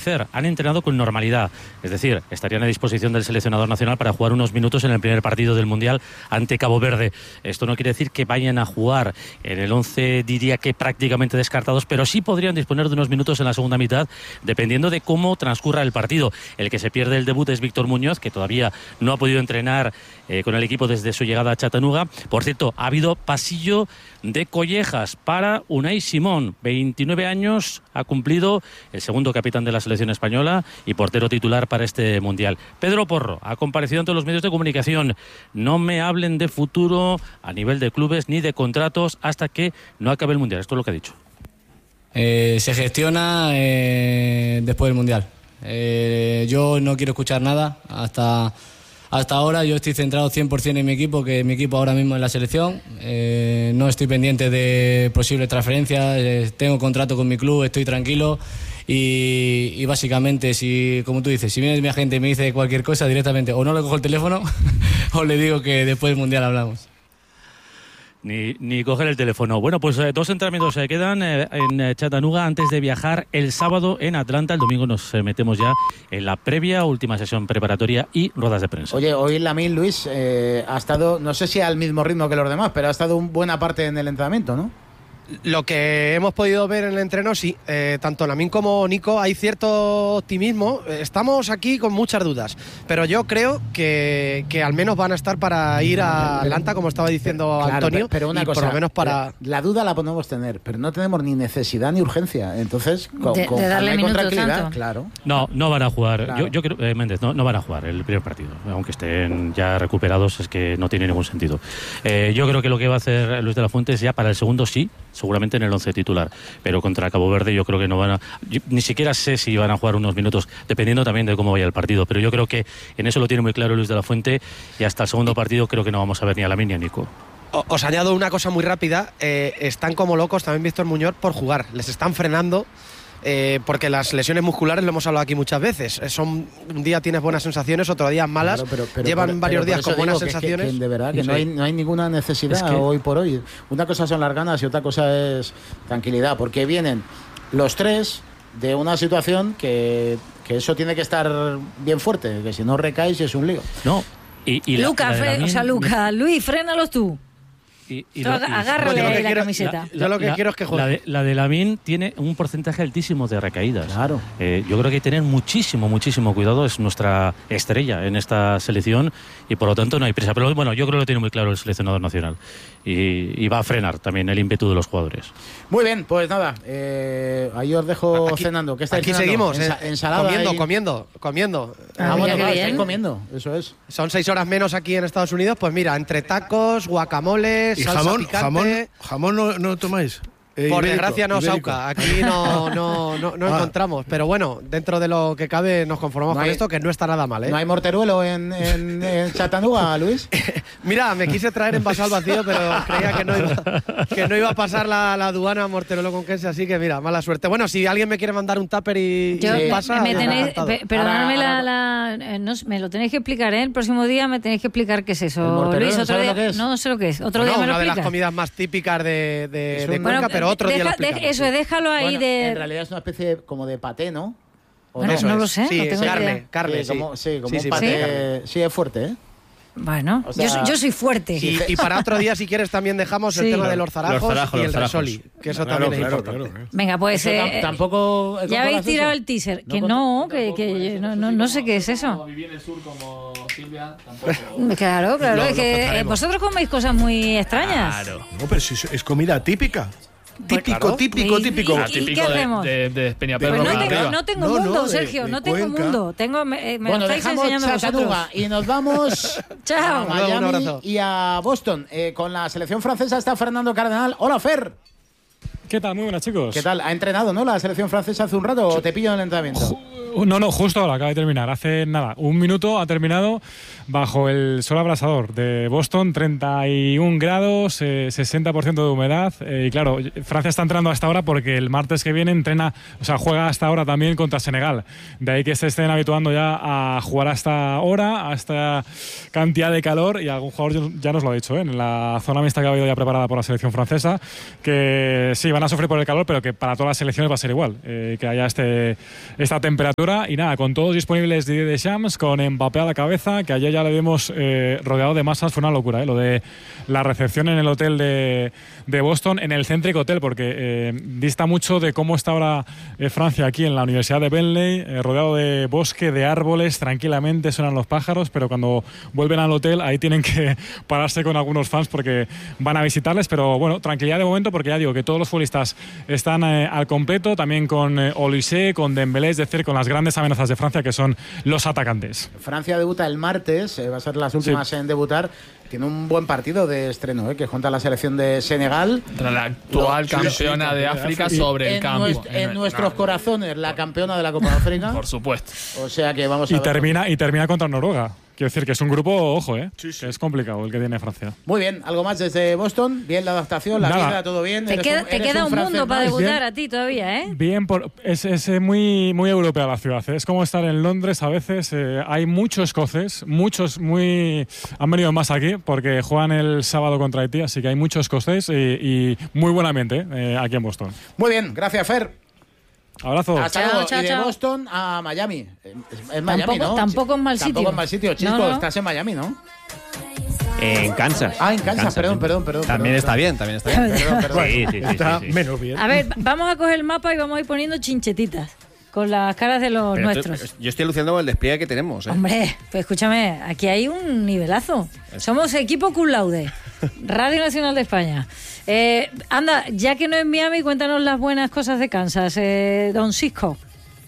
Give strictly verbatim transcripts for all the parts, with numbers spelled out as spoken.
parecer han entrenado con normalidad, es decir, estarían a disposición del seleccionador nacional para jugar unos minutos en el primer partido del Mundial ante Cabo Verde. Esto no quiere decir que vayan a jugar en el once, diría que prácticamente descartados, pero sí podrían disponer de unos minutos en la segunda mitad, dependiendo de cómo transcurra el partido. El que se pierde el debut es Víctor Muñoz, que todavía no ha podido entrenar eh, con el equipo desde su llegada a Chattanooga. Por cierto, ha habido pasillo de collejas para Unai Simón, veintinueve años, ha cumplido, el segundo capitán de la selección española y portero titular para este Mundial. Pedro Porro ha comparecido ante los medios de comunicación. No me hablen de futuro a nivel de clubes ni de contratos hasta que no acabe el Mundial. Esto es lo que ha dicho. Eh, se gestiona eh, después del Mundial. Eh, yo no quiero escuchar nada hasta... Hasta ahora yo estoy centrado cien por ciento en mi equipo, que mi equipo ahora mismo es la selección. Eh, no estoy pendiente de posibles transferencias, eh, tengo contrato con mi club, estoy tranquilo y, y básicamente, si, como tú dices, si viene mi agente y me dice cualquier cosa directamente, o no le cojo el teléfono o le digo que después del Mundial hablamos. Ni, ni coger el teléfono. Bueno, pues eh, dos entrenamientos se quedan eh, en eh, Chattanooga antes de viajar el sábado en Atlanta. El domingo nos eh, metemos ya en la previa, última sesión preparatoria y ruedas de prensa. Oye, hoy Lamine, Luis, eh, ha estado, no sé si al mismo ritmo que los demás, pero ha estado una buena parte en el entrenamiento, ¿no? Lo que hemos podido ver en el entreno, sí, eh, tanto Lamine como Nico, hay cierto optimismo. Estamos aquí con muchas dudas, pero yo creo que, que al menos van a estar para ir a Atlanta, como estaba diciendo claro, Antonio, pero, pero una y cosa, por lo menos para... La duda la podemos tener, pero no tenemos ni necesidad ni urgencia, entonces con, de, con, de darle con minutos tranquilidad, tanto. claro. No, no van a jugar. Claro. Yo, yo creo, eh, Méndez, no, no van a jugar el primer partido, aunque estén ya recuperados, es que no tiene ningún sentido. Eh, yo creo que lo que va a hacer Luis de la Fuente es ya para el segundo sí, seguramente en el once titular, pero contra Cabo Verde yo creo que no van a... Yo, ni siquiera sé si van a jugar unos minutos, dependiendo también de cómo vaya el partido, pero yo creo que en eso lo tiene muy claro Luis de la Fuente y hasta el segundo partido creo que no vamos a ver ni a Lamine ni a Nico. Os añado una cosa muy rápida, eh, están como locos también Víctor Muñoz por jugar, les están frenando. Eh, porque las lesiones musculares, lo hemos hablado aquí muchas veces, son, un día tienes buenas sensaciones, otro día malas, claro, pero, pero, llevan pero, varios pero días con buenas que, sensaciones. Que, que de verdad que sí. no, hay, no hay ninguna necesidad es que... hoy por hoy. Una cosa son las ganas y otra cosa es tranquilidad, porque vienen los tres de una situación que, que eso tiene que estar bien fuerte, que si no recaes es un lío. No. Y, y la, Luca, la fre- Lamine... o sea, Luca, Luis, frénalos tú. Y, y Tú lo, agárrale yo lo que la quiero, camiseta. La, yo lo que la, quiero es que juegue. La de, la de Lamine tiene un porcentaje altísimo de recaídas. Claro. Eh, yo creo que hay que tener muchísimo, muchísimo cuidado. Es nuestra estrella en esta selección y por lo tanto no hay prisa. Pero bueno, yo creo que lo tiene muy claro el seleccionador nacional y, y va a frenar también el ímpetu de los jugadores. Muy bien, pues nada, eh, ahí os dejo aquí, cenando. ¿Qué estáis aquí cenando? seguimos, Ensa- eh, ensalada comiendo, y... comiendo, comiendo. Ah, Ah, bueno, mira, claro, qué estáis bien. comiendo, eso es. Son seis horas menos aquí en Estados Unidos, pues mira, entre tacos, guacamole, Y salsa jamón, picante. jamón, jamón no, no tomáis. Eh, Por ibérico, desgracia no, ibérico. Sauca, aquí no, no, no, no Ah. encontramos. Pero bueno, dentro de lo que cabe nos conformamos No con hay- esto, que no está nada mal, ¿eh? ¿No hay morteruelo en, en, en Chattanooga, Luis? Mira, me quise traer envasado al vacío, pero creía que no iba, que no iba a pasar la, la aduana Morteruelo con queso, así que mira, mala suerte. Bueno, si alguien me quiere mandar un tupper y, Yo, y me- pasa, me yo tenéis, encantado. pe- perdonadme Ahora- la, la- eh, no, me lo tenéis que explicar, ¿eh? El próximo día me tenéis que explicar qué es ¿El eso, mortero Luis. no Otro sabes día, lo que es? no sé lo que es. Otro Bueno, día me lo una de las explicas. comidas más típicas de, de, Es de un- Cuenca, Bueno, pero otro día lo deja- explicamos. de- eso, déjalo ahí Bueno, de... en realidad es una especie de- como de paté, ¿no? ¿O Bueno, Eso no es. lo sé, Sí, no tengo ni carne, idea. carne, sí, sí. como, sí, como Sí, un sí, paté. Sí, es fuerte, ¿eh? Bueno, O sea, yo, yo soy fuerte. Y, y para otro día, si quieres, también dejamos el Sí. tema de los zarajos Los zarajos, y el los zarajos. resoli, que eso Claro, también es claro, importante. claro, eh. Venga, pues... Eso eh, tam- tampoco. ya habéis ¿controlas tirado eso? el teaser. No Que con- no, que, que no, no, no sé qué es eso. Viví en el sur como Silvia, tampoco. Claro, claro, Lo- es lo que eh, contaremos. vosotros coméis cosas muy extrañas. Claro. No, pero si es, es comida típica. Típico, claro. típico, ¿Y- típico. y- Ah, típico qué de, hacemos? de, de Peñaperro Pues no para tengo, arriba. no tengo No, no, mundo, de- Sergio, de no tengo Cuenca. mundo. Tengo, me, eh, me Bueno, lo estáis dejamos enseñando Chattanooga vosotros. y nos vamos Chao. a Hasta luego, un Miami abrazo. y a Boston. Eh, con la selección francesa está Fernando Cardenal. Hola, Fer. ¿Qué tal? Muy buenas, chicos. ¿Qué tal? ¿Ha entrenado, no, la selección francesa hace un rato o te pillo en el entrenamiento? No, no, justo ahora acaba de terminar. Hace nada, un minuto ha terminado bajo el sol abrasador de Boston, treinta y un grados, eh, sesenta por ciento de humedad. Eh, y claro, Francia está entrando hasta ahora porque el martes que viene entrena, o sea, juega hasta ahora también contra Senegal. De ahí que se estén habituando ya a jugar hasta ahora, a esta cantidad de calor. Y algún jugador ya nos lo ha dicho, ¿eh? En la zona mixta que ha habido ya preparada por la selección francesa, que sí, van a sufrir por el calor, pero que para todas las selecciones va a ser igual. Eh, que haya este, esta temperatura. Y nada, con todos disponibles Didier Deschamps, con Mbappé a la cabeza, que ayer ya le vimos eh, rodeado de masas. Fue una locura, ¿eh? Lo de la recepción en el hotel de, de Boston, en el Centric Hotel, porque eh, dista mucho de cómo está ahora eh, Francia aquí en la Universidad de Bentley, eh, rodeado de bosque, de árboles, tranquilamente suenan los pájaros, pero cuando vuelven al hotel ahí tienen que pararse con algunos fans porque van a visitarles. Pero bueno, tranquilidad de momento, porque ya digo que todos los futbolistas están eh, al completo, también con eh, Olise, con Dembélé, es decir, con las grandes amenazas de Francia, que son los atacantes. Francia debuta el martes, eh, va a ser las últimas sí. en debutar. Tiene un buen partido de estreno, ¿eh? Que junta la selección de Senegal. Contra la actual Lo, campeona sí, de África sí. sobre en el campo. Nuest, en, en nuestros no. corazones, la campeona de la Copa de África. Por supuesto. O sea que vamos a y ver. Termina, y termina contra Noruega. Quiero decir que es un grupo, ojo, ¿eh? Sí, sí. Que es complicado el que tiene Francia. Muy bien, ¿algo más desde Boston? Bien la adaptación, la vida, todo bien. Te queda un, te queda un, un mundo para debutar a ti todavía, ¿eh? Bien, por, es, es muy, muy europea la ciudad. ¿eh? Es como estar en Londres a veces. Eh, hay muchos escoceses, muchos muy... Han venido más aquí porque juegan el sábado contra Haití, así que hay muchos escoceses y, y muy buen ambiente eh, aquí en Boston. Muy bien, gracias, Fer. Abrazo. Hasta chao, luego. Chao, y de chao. Boston a Miami. Es, es Miami, tampoco, ¿no? Tampoco es mal sitio. Tampoco es mal sitio. Chisco, no, no. estás en Miami, ¿no? En Kansas. Ah, en Kansas, Kansas perdón, sí. perdón, perdón. También perdón, está perdón. bien, también está bien. Perdón, perdón. Sí, sí, sí, está sí, sí. menos bien. A ver, vamos a coger el mapa y vamos a ir poniendo chinchetitas con las caras de los Pero nuestros. tú, yo estoy alucinando con el despliegue que tenemos. ¿eh? Hombre, pues escúchame, aquí hay un nivelazo. Somos equipo cum laude, Radio Nacional de España. Eh, anda, ya que no es Miami, cuéntanos las buenas cosas de Kansas, eh, don Cisco.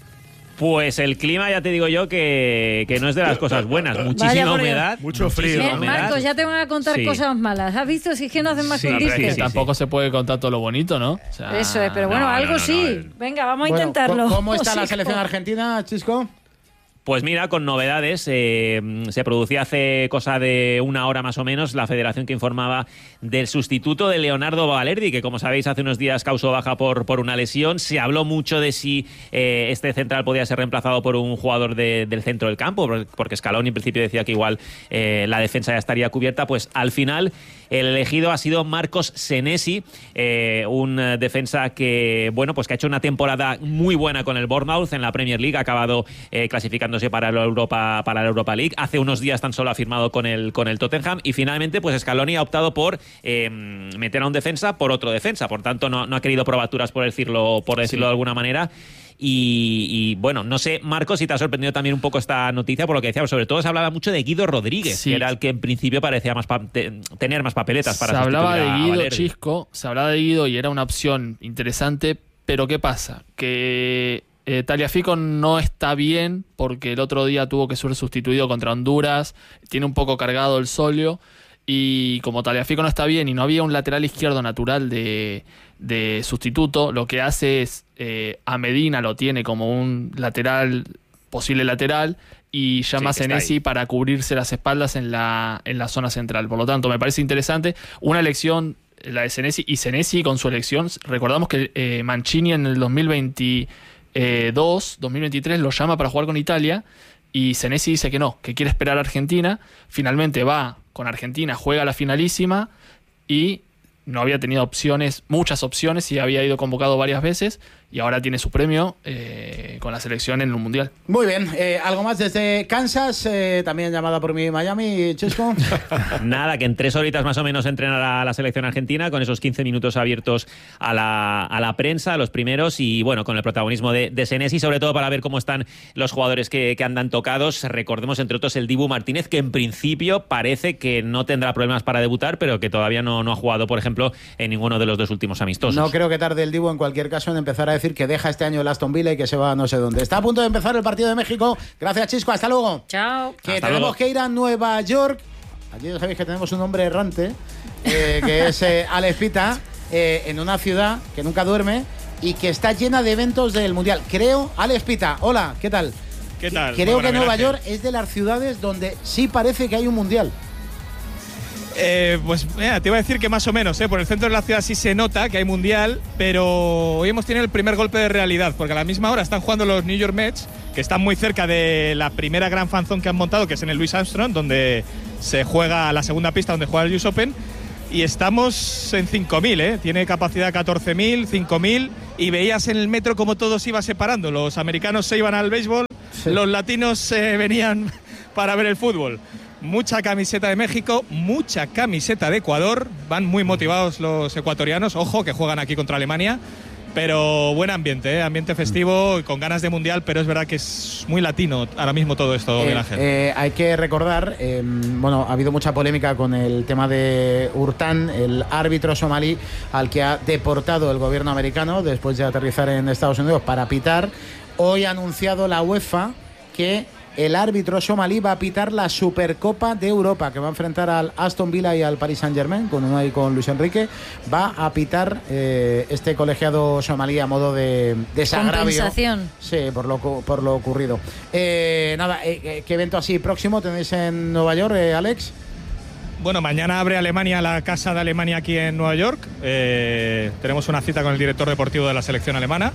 Pues el clima, ya te digo yo, que, que no es de las cosas buenas. Muchísima humedad. Mucho frío. Eh, Marcos, ya te van a contar sí. cosas malas. ¿Has visto? Si es que no hacen más Sí, con sí, disques. sí, sí. Tampoco se puede contar todo lo bonito, ¿no? O sea, Eso es, pero bueno, no, algo no, no, sí. no. Venga, vamos a Bueno, intentarlo. ¿Cómo está la Cisco. selección argentina, Chisco? Pues mira, con novedades, eh, se producía hace cosa de una hora más o menos la federación que informaba del sustituto de Leonardo Balerdi, que como sabéis hace unos días causó baja por, por una lesión. Se habló mucho de si eh, este central podía ser reemplazado por un jugador de, del centro del campo, porque Scaloni en principio decía que igual eh, la defensa ya estaría cubierta. Pues al final el elegido ha sido Marcos Senesi, eh, un defensa que, bueno, pues que ha hecho una temporada muy buena con el Bournemouth en la Premier League, ha acabado eh, clasificándose para la Europa para la Europa League. Hace unos días tan solo ha firmado con el con el Tottenham y finalmente pues Scaloni ha optado por eh, meter a un defensa por otro defensa. Por tanto no, no ha querido probaturas, por decirlo por decirlo sí. de alguna manera. Y, y bueno, no sé, Marcos, si te ha sorprendido también un poco esta noticia por lo que decíamos. Sobre todo se hablaba mucho de Guido Rodríguez, sí. que era el que en principio parecía más pa- te- tener más papeletas para se hablaba de Guido, Balerdi. Chisco, se hablaba de Guido y era una opción interesante, pero ¿qué pasa? Que Eh, Tagliafico no está bien porque el otro día tuvo que ser sustituido contra Honduras, tiene un poco cargado el solio y como Tagliafico no está bien y no había un lateral izquierdo natural de, de sustituto, lo que hace es eh, a Medina lo tiene como un lateral, posible lateral, y llama sí, a Senesi para cubrirse las espaldas en la, en la zona central. Por lo tanto, me parece interesante una elección, la de Senesi, y Senesi con su elección, recordamos que eh, Mancini en el dos mil veinte Eh, dos, dos mil veintitrés lo llama para jugar con Italia y Senesi dice que no, que quiere esperar a Argentina. Finalmente va con Argentina, juega la finalísima y no había tenido opciones, muchas opciones, y había ido convocado varias veces y ahora tiene su premio eh, con la selección en el Mundial. Muy bien, eh, algo más desde Kansas, eh, también llamada por mí Miami, Chisco. Nada, que en tres horitas más o menos entrenará la selección argentina con esos quince minutos abiertos a la, a la prensa, los primeros, y bueno, con el protagonismo de, de Senesi, sobre todo para ver cómo están los jugadores que, que andan tocados. Recordemos entre otros el Dibu Martínez, que en principio parece que no tendrá problemas para debutar, pero que todavía no, no ha jugado, por ejemplo, en ninguno de los dos últimos amistosos. No creo que tarde el Dibu en cualquier caso en empezar a decir que deja este año el Aston Villa y que se va a no sé dónde. Está a punto de empezar el partido de México. Gracias, Chisco. Hasta luego. Chao. Que Hasta tenemos luego. que ir a Nueva York. Aquí ya sabéis que tenemos un hombre errante, eh, que es eh, Alex Pita, eh, en una ciudad que nunca duerme, y que está llena de eventos del Mundial. Creo, Alex Pita, hola, ¿qué tal? ¿Qué tal? Creo que Nueva York es de las ciudades donde sí parece que hay un Mundial. Eh, pues mira, te iba a decir que más o menos, ¿eh? Por el centro de la ciudad sí se nota que hay mundial, pero hoy hemos tenido el primer golpe de realidad, porque a la misma hora están jugando los New York Mets, que están muy cerca de la primera gran fanzone que han montado, que es en el Louis Armstrong, donde se juega la segunda pista, donde juega el U S Open, y estamos en cinco mil, ¿eh? Tiene capacidad catorce mil, cinco mil, y veías en el metro cómo todo se iba separando. Los americanos se iban al béisbol, sí. Los latinos se eh, venían para ver el fútbol. Mucha camiseta de México, mucha camiseta de Ecuador. Van muy motivados los ecuatorianos. Ojo, que juegan aquí contra Alemania. Pero buen ambiente, ¿eh? Ambiente festivo y con ganas de mundial. Pero es verdad que es muy latino ahora mismo todo esto, Miguel Ángel. Eh, eh, hay que recordar, eh, bueno, ha habido mucha polémica con el tema de Hurtán, el árbitro somalí al que ha deportado el gobierno americano después de aterrizar en Estados Unidos para pitar. Hoy ha anunciado la UEFA que el árbitro somalí va a pitar la Supercopa de Europa, que va a enfrentar al Aston Villa y al Paris Saint-Germain, con uno ahí con Luis Enrique. Va a pitar eh, este colegiado somalí a modo de desagravio. Compensación. Sí, por lo, por lo ocurrido. Eh, nada, eh, ¿qué evento así próximo tenéis en Nueva York, eh, Alex? Bueno, mañana abre Alemania la Casa de Alemania aquí en Nueva York. Eh, tenemos una cita con el director deportivo de la selección alemana.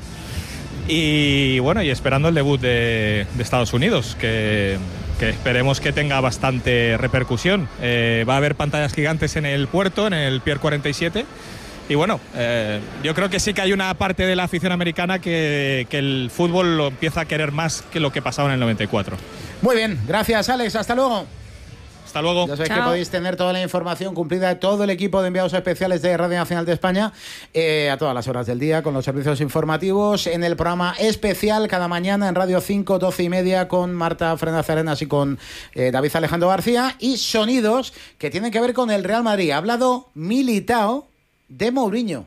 Y bueno, y esperando el debut de, de Estados Unidos, que, que esperemos que tenga bastante repercusión. Eh, va a haber pantallas gigantes en el puerto, en el Pier cuarenta y siete. Y bueno, eh, yo creo que sí que hay una parte de la afición americana que, que el fútbol lo empieza a querer más que lo que pasaba en el noventa y cuatro. Muy bien, gracias Alex, hasta luego. Hasta luego. Ya sabéis que podéis tener toda la información cumplida de todo el equipo de enviados especiales de Radio Nacional de España eh, a todas las horas del día con los servicios informativos en el programa especial cada mañana en Radio cinco, doce y media con Marta Fernández Arenas y con eh, David Alejandro García, y sonidos que tienen que ver con el Real Madrid. Ha hablado Militao de Mourinho.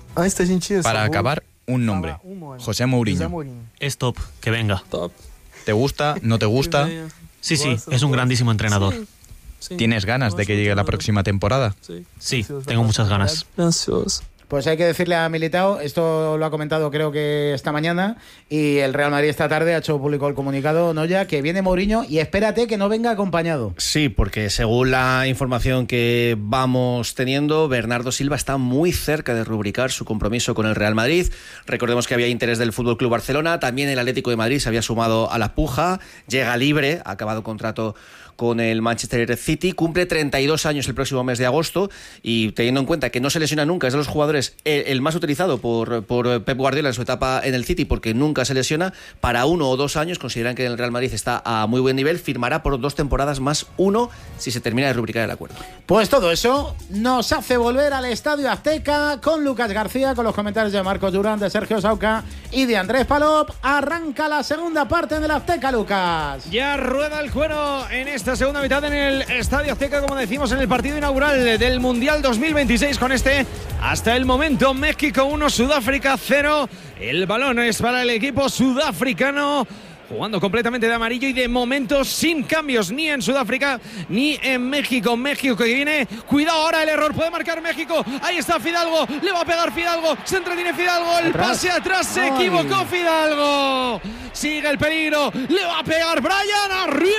Para acabar, un nombre: José Mourinho. Es top, que venga. ¿Te gusta? ¿No te gusta? Sí, sí, es un grandísimo entrenador. ¿Tienes ganas de que llegue la próxima temporada? Sí, tengo muchas ganas. Pues hay que decirle a Militao, esto lo ha comentado creo que esta mañana, y el Real Madrid esta tarde ha hecho público el comunicado, Noya, que viene Mourinho y espérate que no venga acompañado. Sí, porque según la información que vamos teniendo, Bernardo Silva está muy cerca de rubricar su compromiso con el Real Madrid. Recordemos que había interés del F C Barcelona, también el Atlético de Madrid se había sumado a la puja, llega libre, ha acabado contrato con el Manchester City, cumple treinta y dos años el próximo mes de agosto, y teniendo en cuenta que no se lesiona nunca, es de los jugadores el, el más utilizado por, por Pep Guardiola en su etapa en el City, porque nunca se lesiona, para uno o dos años, consideran que el Real Madrid está a muy buen nivel, firmará por dos temporadas más uno si se termina de rubricar el acuerdo. Pues todo eso nos hace volver al Estadio Azteca con Lucas García, con los comentarios de Marcos Durán, de Sergio Sauca y de Andrés Palop. Arranca la segunda parte en el Azteca, Lucas. Ya rueda el cuero en esta segunda mitad en el Estadio Azteca, como decimos, en el partido inaugural del Mundial dos mil veintiséis, con este hasta el momento México uno, Sudáfrica cero. El balón es para el equipo sudafricano, jugando completamente de amarillo y de momento sin cambios ni en Sudáfrica ni en México. México que viene, cuidado ahora el error, puede marcar México, ahí está Fidalgo, le va a pegar Fidalgo, se entretiene Fidalgo, el ¿Atrás? pase atrás, se Ay. equivocó Fidalgo, sigue el peligro, le va a pegar Brian,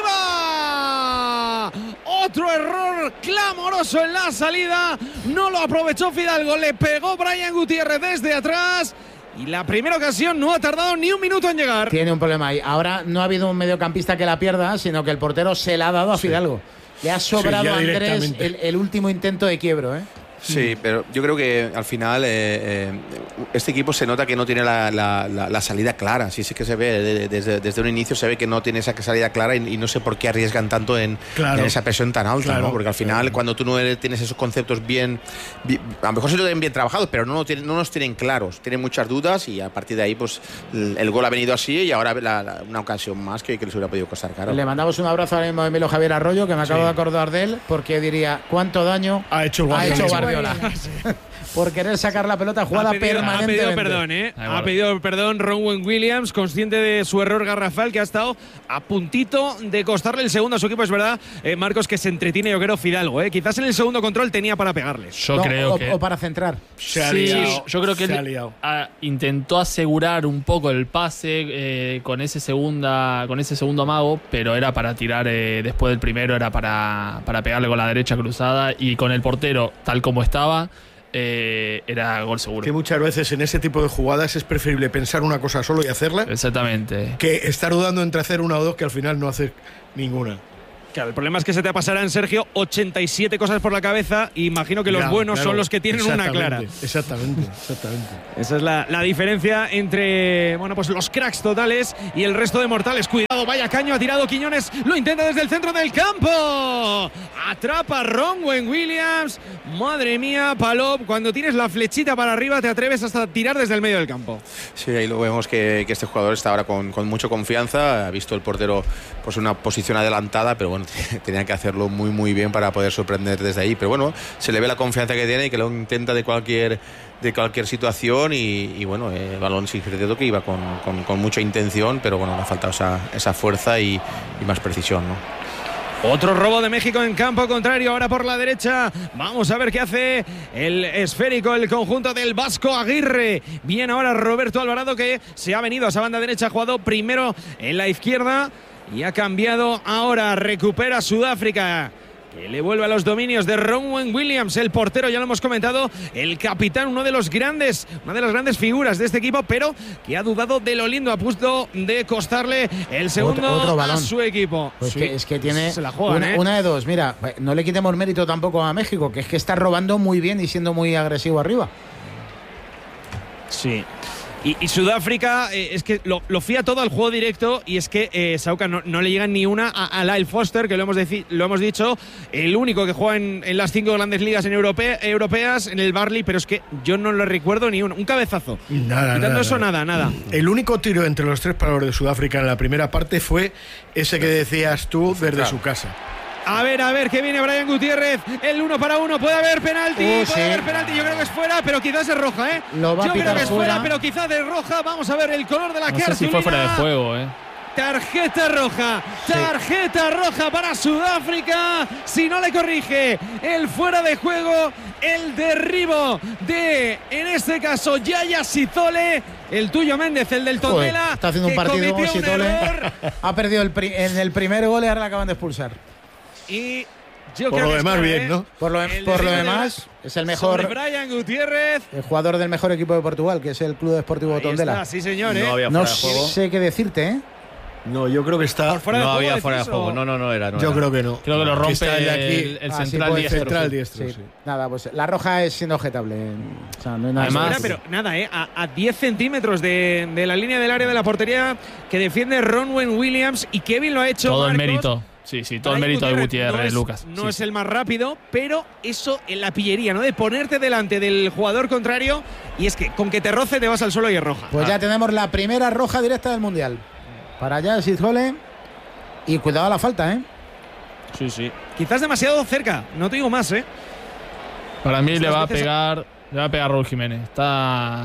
arriba, otro error clamoroso en la salida, no lo aprovechó Fidalgo, le pegó Brian Gutiérrez desde atrás. Y la primera ocasión no ha tardado ni un minuto en llegar. Tiene un problema ahí. Ahora no ha habido un mediocampista que la pierda, sino que el portero se la ha dado a Fidalgo. Sí. Le ha sobrado sí, a Andrés el, el último intento de quiebro, ¿eh? Sí, pero yo creo que al final eh, eh, este equipo se nota que no tiene la, la, la, la salida clara. Sí, sí que se ve, de, desde, desde un inicio se ve que no tiene esa salida clara y, y no sé por qué arriesgan tanto en, claro. en esa presión tan alta, claro. ¿no? Porque al final claro. cuando tú no tienes esos conceptos bien, bien a lo mejor sí lo tienen bien trabajados, pero no, lo tienen, no los tienen claros, tienen muchas dudas y a partir de ahí pues el, el gol ha venido así y ahora la, la, una ocasión más que, que les hubiera podido costar caro. Le mandamos un abrazo ahora mismo a Emilio Javier Arroyo, que me acabo sí. de acordar de él, porque diría, ¿cuánto daño ha hecho Guardiola? Ha hecho Guardiola. por querer sacar la pelota jugada ha pedido, permanentemente. Ha pedido perdón, ¿eh? Ha pedido perdón Ronwen Williams, consciente de su error garrafal, que ha estado a puntito de costarle el segundo a su equipo. Es verdad, eh, Marcos, que se entretiene, yo creo, Fidalgo, ¿eh? Quizás en el segundo control tenía para pegarle. Yo No, creo o, que. o para centrar. Se ha Sí, liado, yo creo que se ha él liado. ah, intentó asegurar un poco el pase eh, con ese segunda con ese segundo amago, pero era para tirar eh, después del primero, era para, para pegarle con la derecha cruzada, y con el portero tal como estaba, eh, era gol seguro. Que muchas veces en ese tipo de jugadas es preferible pensar una cosa solo y hacerla, Exactamente. que estar dudando entre hacer una o dos que al final no haces ninguna. Claro, el problema es que se te pasarán, Sergio, ochenta y siete cosas por la cabeza. E imagino que los Ya, buenos claro, son los que tienen una clara. Exactamente, exactamente. Esa es la, la diferencia entre, bueno, pues los cracks totales y el resto de mortales. Cuidado, vaya caño, ha tirado Quiñones, lo intenta desde el centro del campo. Atrapa Ronwen Williams. Madre mía, Palop, cuando tienes la flechita para arriba te atreves hasta tirar desde el medio del campo. Sí, ahí lo vemos que, que este jugador está ahora con, con mucha confianza. Ha visto el portero pues una posición adelantada, pero bueno, tenía que hacerlo muy muy bien para poder sorprender desde ahí. Pero bueno, se le ve la confianza que tiene y que lo intenta de cualquier de cualquier situación y, y bueno, el eh, balón sí que que iba con, con, con mucha intención, pero bueno, le ha faltado esa, esa fuerza y, y más precisión, ¿no? Otro robo de México en campo contrario, ahora por la derecha. Vamos a ver qué hace el esférico, el conjunto del Vasco Aguirre. Bien ahora Roberto Alvarado, que se ha venido a esa banda derecha, ha jugado primero en la izquierda y ha cambiado ahora. Recupera Sudáfrica, que le vuelve a los dominios de Ronwen Williams, el portero, ya lo hemos comentado, el capitán, uno de los grandes, una de las grandes figuras de este equipo, pero que ha dudado de lo lindo, a punto de costarle el segundo otro, otro balón a su equipo. Pues Sí, que, es que tiene se la juegan, una, ¿eh? una de dos. Mira, no le quitemos mérito tampoco a México, que es que está robando muy bien y siendo muy agresivo arriba. Sí. Y, y Sudáfrica eh, es que lo, lo fía todo al juego directo, y es que eh, Sauca no, no le llega ni una a, a Lyle Foster, que lo hemos, deci- lo hemos dicho, el único que juega en, en las cinco grandes ligas en europea, europeas, en el Barley, pero es que yo no lo recuerdo ni uno. Un cabezazo. Nada, Quitando nada, eso, nada. nada, nada. El único tiro entre los tres palos de Sudáfrica en la primera parte fue ese que decías tú desde su casa. A ver, a ver, que viene Brian Gutiérrez. El uno para uno. Puede haber penalti. Uh, puede sí. haber penalti. Yo creo que es fuera, pero quizás es roja, ¿eh? Lo va a Yo creo pitar que es fuera. fuera, pero quizás es roja. Vamos a ver el color de la No sé cartulina. si fue fuera de juego, eh. Tarjeta roja, tarjeta roja para Sudáfrica. Si no le corrige el fuera de juego, el derribo de, en este caso, Yaya Sizole. El tuyo, Méndez, el del Tondela. Joder, está haciendo un que partido cometió un Sizole. error. Ha perdido el pri- en el primer gol y ahora le acaban de expulsar. Y yo Por creo lo que demás, está, bien, ¿eh? ¿no? Por lo, El por lo derribo de demás, Bra- es el mejor, sobre Brian Gutiérrez. el jugador del mejor equipo de Portugal, que es el Club Deportivo Ahí Tondela. está, sí, señor, ¿eh? No había No fuera de juego. sé qué decirte, ¿eh? No, yo creo que está. Fuera de No juego, había fuera de decís, juego. o- No, no, no era. No Yo era. creo que no. Creo que lo rompe está el de aquí. el, el Ah, sí, central puede diestro. Central sí. diestro, Sí. sí. Nada, pues la roja es inobjetable. O sea, no hay nada Además- que Mira, decir. pero nada, ¿eh? A, a diez centímetros de, de la línea del área de la portería que defiende Ronwen Williams, y Kevin lo ha hecho. Todo el Marcos. mérito. Sí, sí, todo el Brian mérito de Gutiérrez, no es, Lucas. No Sí, es sí. el más rápido, pero eso en la pillería, ¿no? De ponerte delante del jugador contrario, y es que con que te roce te vas al suelo y es roja. Pues ya tenemos la primera roja directa del Mundial. Para allá, Sizole. Y cuidado a la falta, ¿eh? Sí, sí. Quizás demasiado cerca, no te digo más, ¿eh? Para mí Estas le va a veces- pegar. Le va a pegar Raúl Jiménez. Está.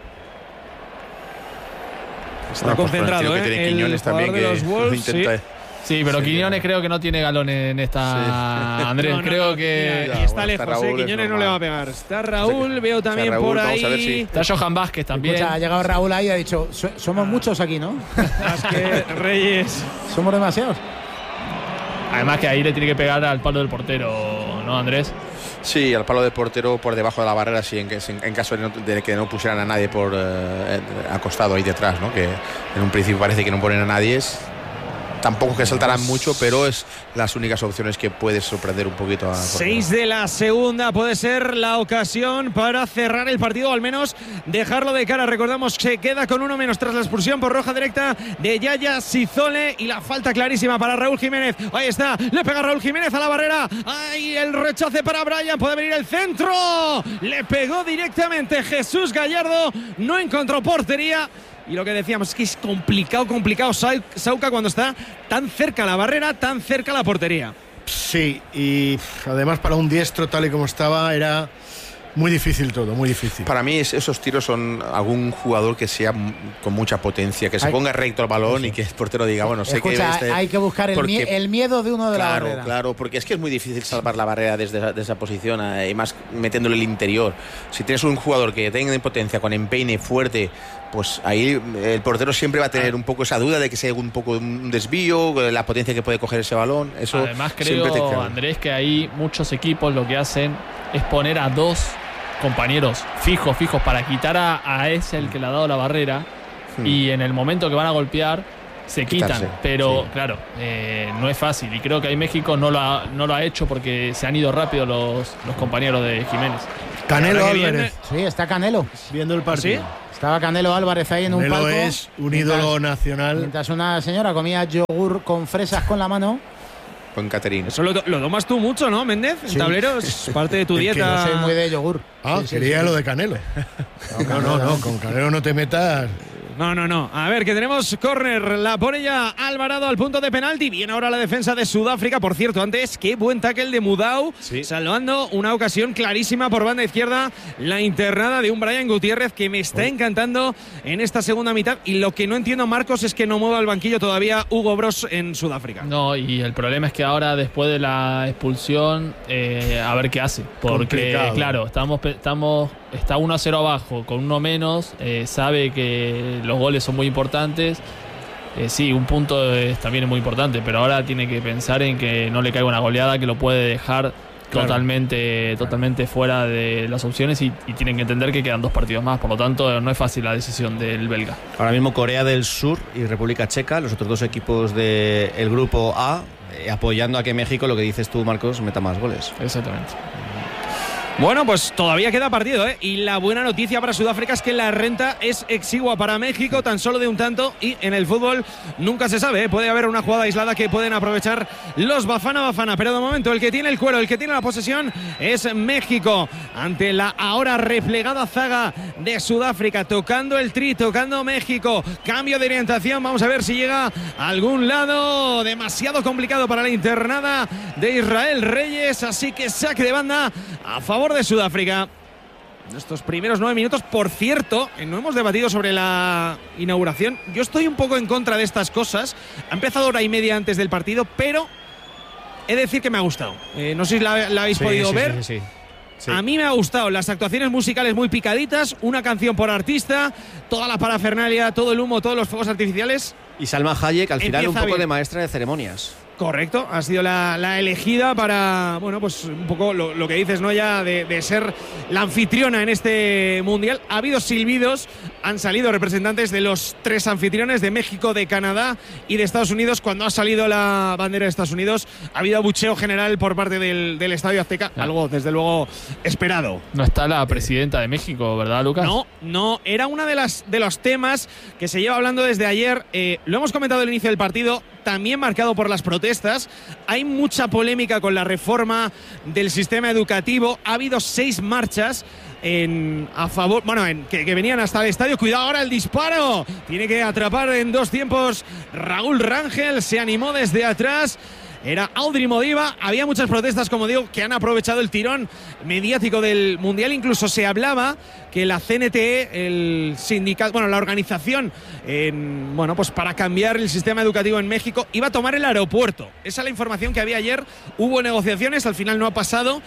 Está Bueno, pues con el concentrado, tiro que ¿eh? tiene El Quiñones también, jugador de que los Wolves, lo intenta. sí. Sí, pero Sí, Quiñones ya. creo que no tiene galones en esta. Andrés, No, no, creo no, que. y está bueno, lejos, está Raúl, ¿eh? es Quiñones no normal. le va a pegar. Está Raúl, veo Está también Raúl, por vamos ahí. a ver si- Está Johan Vázquez también. Escucha, ha llegado Raúl ahí y ha dicho: "So- somos muchos aquí, ¿no? Vázquez, Reyes. Somos demasiados. Además que ahí le tiene que pegar al palo del portero, ¿no, Andrés? Sí, al palo de portero por debajo de la barrera, sí, en, que- en caso de, no- de que no pusieran a nadie por eh, acostado ahí detrás, ¿no? Que en un principio parece que no ponen a nadie. Es, tampoco que saltarán mucho, pero es las únicas opciones que puedes sorprender un poquito a Seis de la segunda puede ser la ocasión para cerrar el partido, o al menos dejarlo de cara. Recordamos que queda con uno menos tras la expulsión por roja directa de Yaya Sizole y la falta clarísima para Raúl Jiménez. Ahí está, le pega Raúl Jiménez a la barrera. Ahí el rechace para Brian, puede venir el centro. Le pegó directamente Jesús Gallardo, no encontró portería. Y lo que decíamos es que es complicado, complicado Sau- Sauca cuando está tan cerca a la barrera, tan cerca a la portería. Sí, y pff, además para un diestro tal y como estaba era Muy difícil todo, muy difícil. Para mí es, esos tiros son algún jugador que sea con mucha potencia, que se hay, ponga recto el balón sí. y que el portero diga, bueno, sé Escucha, que... Este, hay que buscar el, mie el miedo de uno de claro, la barrera. Claro, porque es que es muy difícil salvar la barrera desde esa, de esa posición, eh, y más metiéndole el interior. Si tienes un jugador que tenga potencia, con empeine fuerte, pues ahí el portero siempre va a tener un poco esa duda de que sea un poco un desvío, la potencia que puede coger ese balón. Eso además creo, Andrés, que ahí muchos equipos lo que hacen es poner a dos compañeros fijos, fijos, para quitar a, a ese el que le ha dado la barrera, hmm. y en el momento que van a golpear se quitan, Quitarse. pero sí. claro, eh, no es fácil, y creo que ahí México no lo ha, no lo ha hecho porque se han ido rápido los, los compañeros de Jiménez. Canelo Álvarez. Viene... Sí, está Canelo. Viendo el partido. ¿Sí? Estaba Canelo Álvarez ahí en Canelo un palco. es un ídolo mientras, nacional. Mientras una señora comía yogur con fresas con la mano. Con Caterina. Eso lo, lo tomas tú mucho, ¿no, Méndez? Sí. En tablero es parte de tu dieta. Yo soy muy de yogur. Ah, sí, quería sí, lo de Canelo. No, no, no, no, con Canelo no te metas. No, no, no. A ver, que tenemos córner. La pone ya Alvarado al punto de penalti. Bien ahora la defensa de Sudáfrica. Por cierto, antes, qué buen tackle de Mudau. Sí. Salvando una ocasión clarísima por banda izquierda. La internada de un Brian Gutiérrez que me está encantando en esta segunda mitad. Y lo que no entiendo, Marcos, es que no mueva el banquillo todavía Hugo Bros en Sudáfrica. No, y el problema es que ahora, después de la expulsión, eh, a ver qué hace. Porque, complicado. Claro, estamos, estamos, está uno a cero abajo, con uno menos. Eh, sabe que los goles son muy importantes. Eh, sí, un punto es, también es muy importante, pero ahora tiene que pensar en que no le caiga una goleada que lo puede dejar claro. totalmente, claro. totalmente fuera de las opciones, y, y tienen que entender que quedan dos partidos más. Por lo tanto, no es fácil la decisión del belga. Ahora mismo Corea del Sur y República Checa, los otros dos equipos del grupo A, eh, apoyando a que México, lo que dices tú, Marcos, meta más goles. Exactamente. Bueno, pues todavía queda partido, ¿eh? Y la buena noticia para Sudáfrica es que la renta es exigua para México, tan solo de un tanto, y en el fútbol nunca se sabe, ¿eh? Puede haber una jugada aislada que pueden aprovechar los Bafana Bafana, pero de momento el que tiene el cuero, el que tiene la posesión es México, ante la ahora replegada zaga de Sudáfrica, tocando el tri, tocando México, cambio de orientación, vamos a ver si llega a algún lado, demasiado complicado para la internada de Israel Reyes, así que saque de banda a favor de Sudáfrica. En estos primeros nueve minutos, por cierto, no hemos debatido sobre la inauguración. Yo estoy un poco en contra de estas cosas. Ha empezado hora y media antes del partido, pero he de decir que me ha gustado. Eh, no sé si la, la habéis sí, podido sí, ver. Sí, sí, sí. Sí. A mí me ha gustado las actuaciones musicales muy picaditas, una canción por artista, toda la parafernalia, todo el humo, todos los fuegos artificiales. Y Salma Hayek, al final, un poco bien. de maestra de ceremonias. Correcto, ha sido la, la elegida para, bueno, pues un poco lo, lo que dices, ¿no? Ya de, de ser la anfitriona en este mundial. Ha habido silbidos, han salido representantes de los tres anfitriones, de México, de Canadá y de Estados Unidos. Cuando ha salido la bandera de Estados Unidos, ha habido abucheo general por parte del, del Estadio Azteca, ah. algo desde luego esperado. No está la presidenta de México, ¿verdad, Lucas? No, no, era uno de, las, de los temas que se lleva hablando desde ayer. Eh, lo hemos comentado al inicio del partido, también marcado por las protestas. Hay mucha polémica con la reforma del sistema educativo. Ha habido seis marchas en, a favor, bueno, en, que, que venían hasta el estadio. Cuidado ahora el disparo. Tiene que atrapar en dos tiempos Raúl Rangel. Se animó desde atrás. Era Audrey Modiva. Había muchas protestas, como digo, que han aprovechado el tirón mediático del Mundial. Incluso se hablaba que la C N T E, el sindicato, bueno, la organización, en, bueno, pues para cambiar el sistema educativo en México, iba a tomar el aeropuerto. Esa es la información que había ayer. Hubo negociaciones, al final no ha pasado.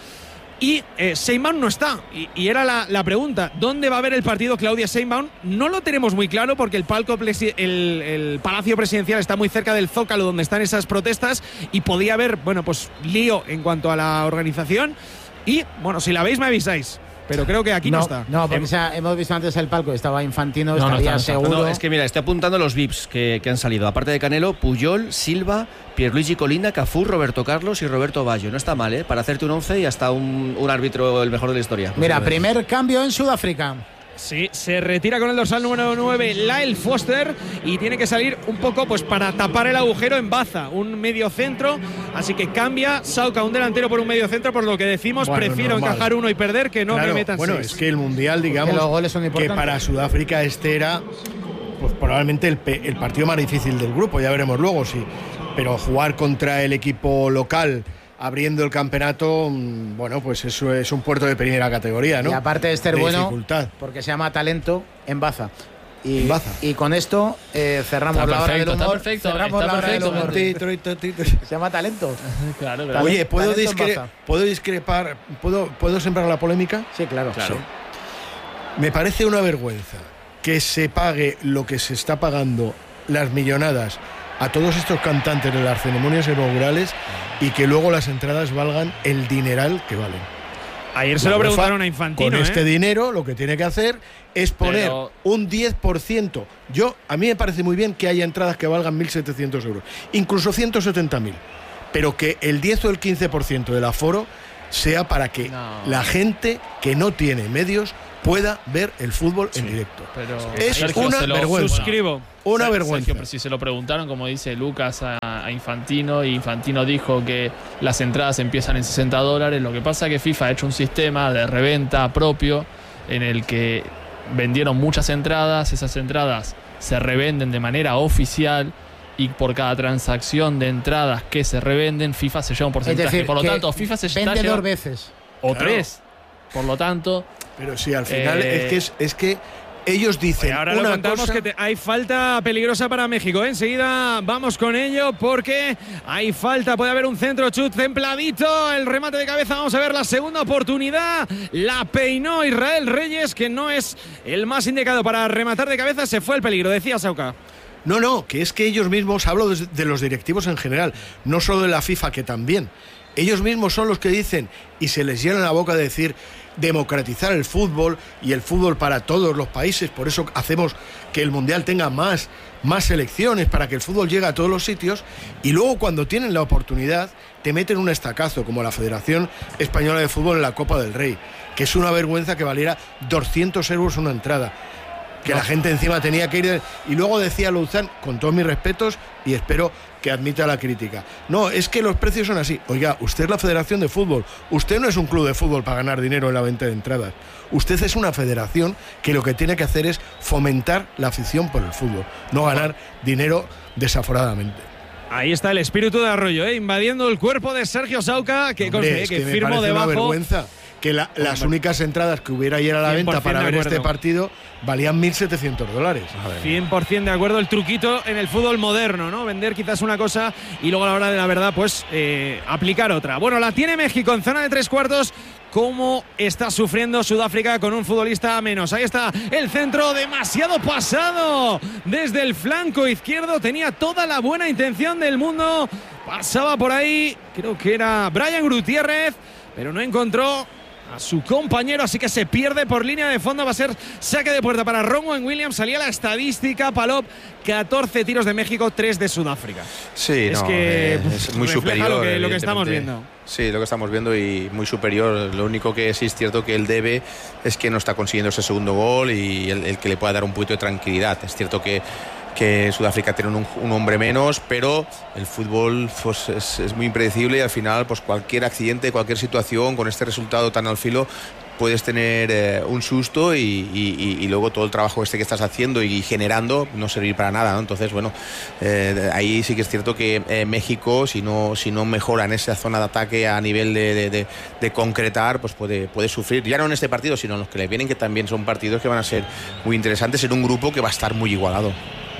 Y eh, Sheinbaum no está. Y, y era la, la pregunta, ¿dónde va a haber el partido Claudia Sheinbaum? No lo tenemos muy claro porque el, palco el, el Palacio Presidencial está muy cerca del Zócalo, donde están esas protestas, y podía haber, bueno, pues lío en cuanto a la organización. Y, bueno, si la veis me avisáis. Pero creo que aquí no, no está. No, porque eh, hemos visto antes el palco, estaba Infantino, no, estaría no está, seguro. No, es que mira, estoy apuntando los V I Ps que, que han salido. Aparte de Canelo, Puyol, Silva, Pierluigi Colina, Cafú, Roberto Carlos y Roberto Baggio. No está mal, ¿eh? Para hacerte un once y hasta un, un árbitro el mejor de la historia. Mira, no primer cambio en Sudáfrica. Sí, se retira con el dorsal número nueve Lyle Foster y tiene que salir un poco pues para tapar el agujero en Baza, un medio centro, así que cambia Sauca, un delantero por un medio centro, por lo que decimos, bueno, prefiero normal. encajar uno y perder que no claro, me metan bueno, seis. Es que el Mundial, digamos, los goles son que para Sudáfrica este era pues probablemente el, el partido más difícil del grupo, ya veremos luego, sí, pero jugar contra el equipo local abriendo el campeonato, bueno, pues eso es un puerto de primera categoría, ¿no? Y aparte de ser de bueno, dificultad. porque se llama talento en Baza. Y, Baza. y con esto eh, cerramos Está la hora del perfecto, humor. está perfecto, cerramos está la hora del perfecto, humor. Se llama talento. Claro, claro. Oye, ¿puedo, talento en discre Baza. ¿puedo discrepar? ¿Puedo, ¿Puedo sembrar la polémica? Sí, claro. Claro. Sí. Me parece una vergüenza que se pague lo que se está pagando, las millonadas, a todos estos cantantes de las ceremonias inaugurales y que luego las entradas valgan el dineral que valen. Ayer se La lo UEFA, preguntaron a Infantino. Con ¿eh? este dinero lo que tiene que hacer es poner Pero- un diez por ciento. Yo, a mí me parece muy bien que haya entradas que valgan mil setecientos euros, incluso ciento setenta mil, pero que el diez o el quince por ciento del aforo sea para que No. la gente que no tiene medios pueda ver el fútbol en directo. Pero Es Sergio, una se lo- vergüenza. Suscribo. Una Ser- vergüenza. Sergio, pero si se lo preguntaron, como dice Lucas, a, a Infantino, y Infantino dijo que las entradas empiezan en sesenta dólares. Lo que pasa es que FIFA ha hecho un sistema de reventa propio en el que vendieron muchas entradas, esas entradas se revenden de manera oficial y por cada transacción de entradas que se revenden, FIFA se lleva un Es porcentaje. decir, por lo que tanto, FIFA se está vende dos llevando- veces. o Claro. tres. Por lo tanto, Pero sí, al final Eh, es que es, es que ellos dicen Oye, ahora lo una contamos cosa. que te- hay falta peligrosa para México. ¿eh? Enseguida vamos con ello porque hay falta. Puede haber un centro chut templadito. El remate de cabeza. Vamos a ver la segunda oportunidad. La peinó Israel Reyes, que no es el más indicado para rematar de cabeza. Se fue el peligro. Decía Sauca. No, no, que es que ellos mismos, hablo de, de los directivos en general, no solo de la FIFA, que también. Ellos mismos son los que dicen, y se les llena la boca de decir, democratizar el fútbol y el fútbol para todos los países. Por eso hacemos que el Mundial tenga más, más selecciones, para que el fútbol llegue a todos los sitios. Y luego, cuando tienen la oportunidad, te meten un estacazo, como la Federación Española de Fútbol en la Copa del Rey, que es una vergüenza que valiera doscientos euros una entrada. Que la gente encima tenía que ir de... Y luego decía Louzán, con todos mis respetos, y espero que admita la crítica, no, es que los precios son así. Oiga, usted es la Federación de Fútbol, usted no es un club de fútbol para ganar dinero en la venta de entradas, usted es una federación que lo que tiene que hacer es fomentar la afición por el fútbol, no ganar dinero desaforadamente. Ahí está el espíritu de Arroyo, ¿eh? invadiendo el cuerpo de Sergio Sauca, que, Hombre, conste, es que, que me firmó parece debajo. una vergüenza que la- las únicas entradas que hubiera ayer a la cien por venta ciento para de ver este acuerdo. partido valían mil setecientos dólares. cien por ciento de acuerdo, el truquito en el fútbol moderno, ¿no? Vender quizás una cosa y luego a la hora de la verdad, pues eh, aplicar otra. Bueno, la tiene México en zona de tres cuartos. ¿Cómo está sufriendo Sudáfrica con un futbolista a menos? Ahí está el centro, demasiado pasado desde el flanco izquierdo. Tenía toda la buena intención del mundo. Pasaba por ahí, creo que era Brian Gutiérrez, pero no encontró a su compañero, así que se pierde por línea de fondo. Va a ser saque de puerta para Ronwen Williams. Salía la estadística, Palop, catorce tiros de México, tres de Sudáfrica. Sí, es no, que eh, es muy refleja superior. lo que, lo que estamos evidentemente. viendo. Sí, lo que estamos viendo y muy superior. Lo único que sí es cierto que él debe es que no está consiguiendo ese segundo gol y el, el que le pueda dar un poquito de tranquilidad. Es cierto que que Sudáfrica tiene un, un hombre menos, pero el fútbol pues, es, es muy impredecible y al final pues cualquier accidente, cualquier situación con este resultado tan al filo puedes tener eh, un susto y, y, y luego todo el trabajo este que estás haciendo y generando no servir para nada, ¿no? Entonces, bueno, eh, ahí sí que es cierto que eh, México, si no, si no mejora en esa zona de ataque a nivel de, de, de, de concretar, pues puede, puede sufrir, ya no en este partido, sino en los que le vienen, que también son partidos que van a ser muy interesantes en un grupo que va a estar muy igualado.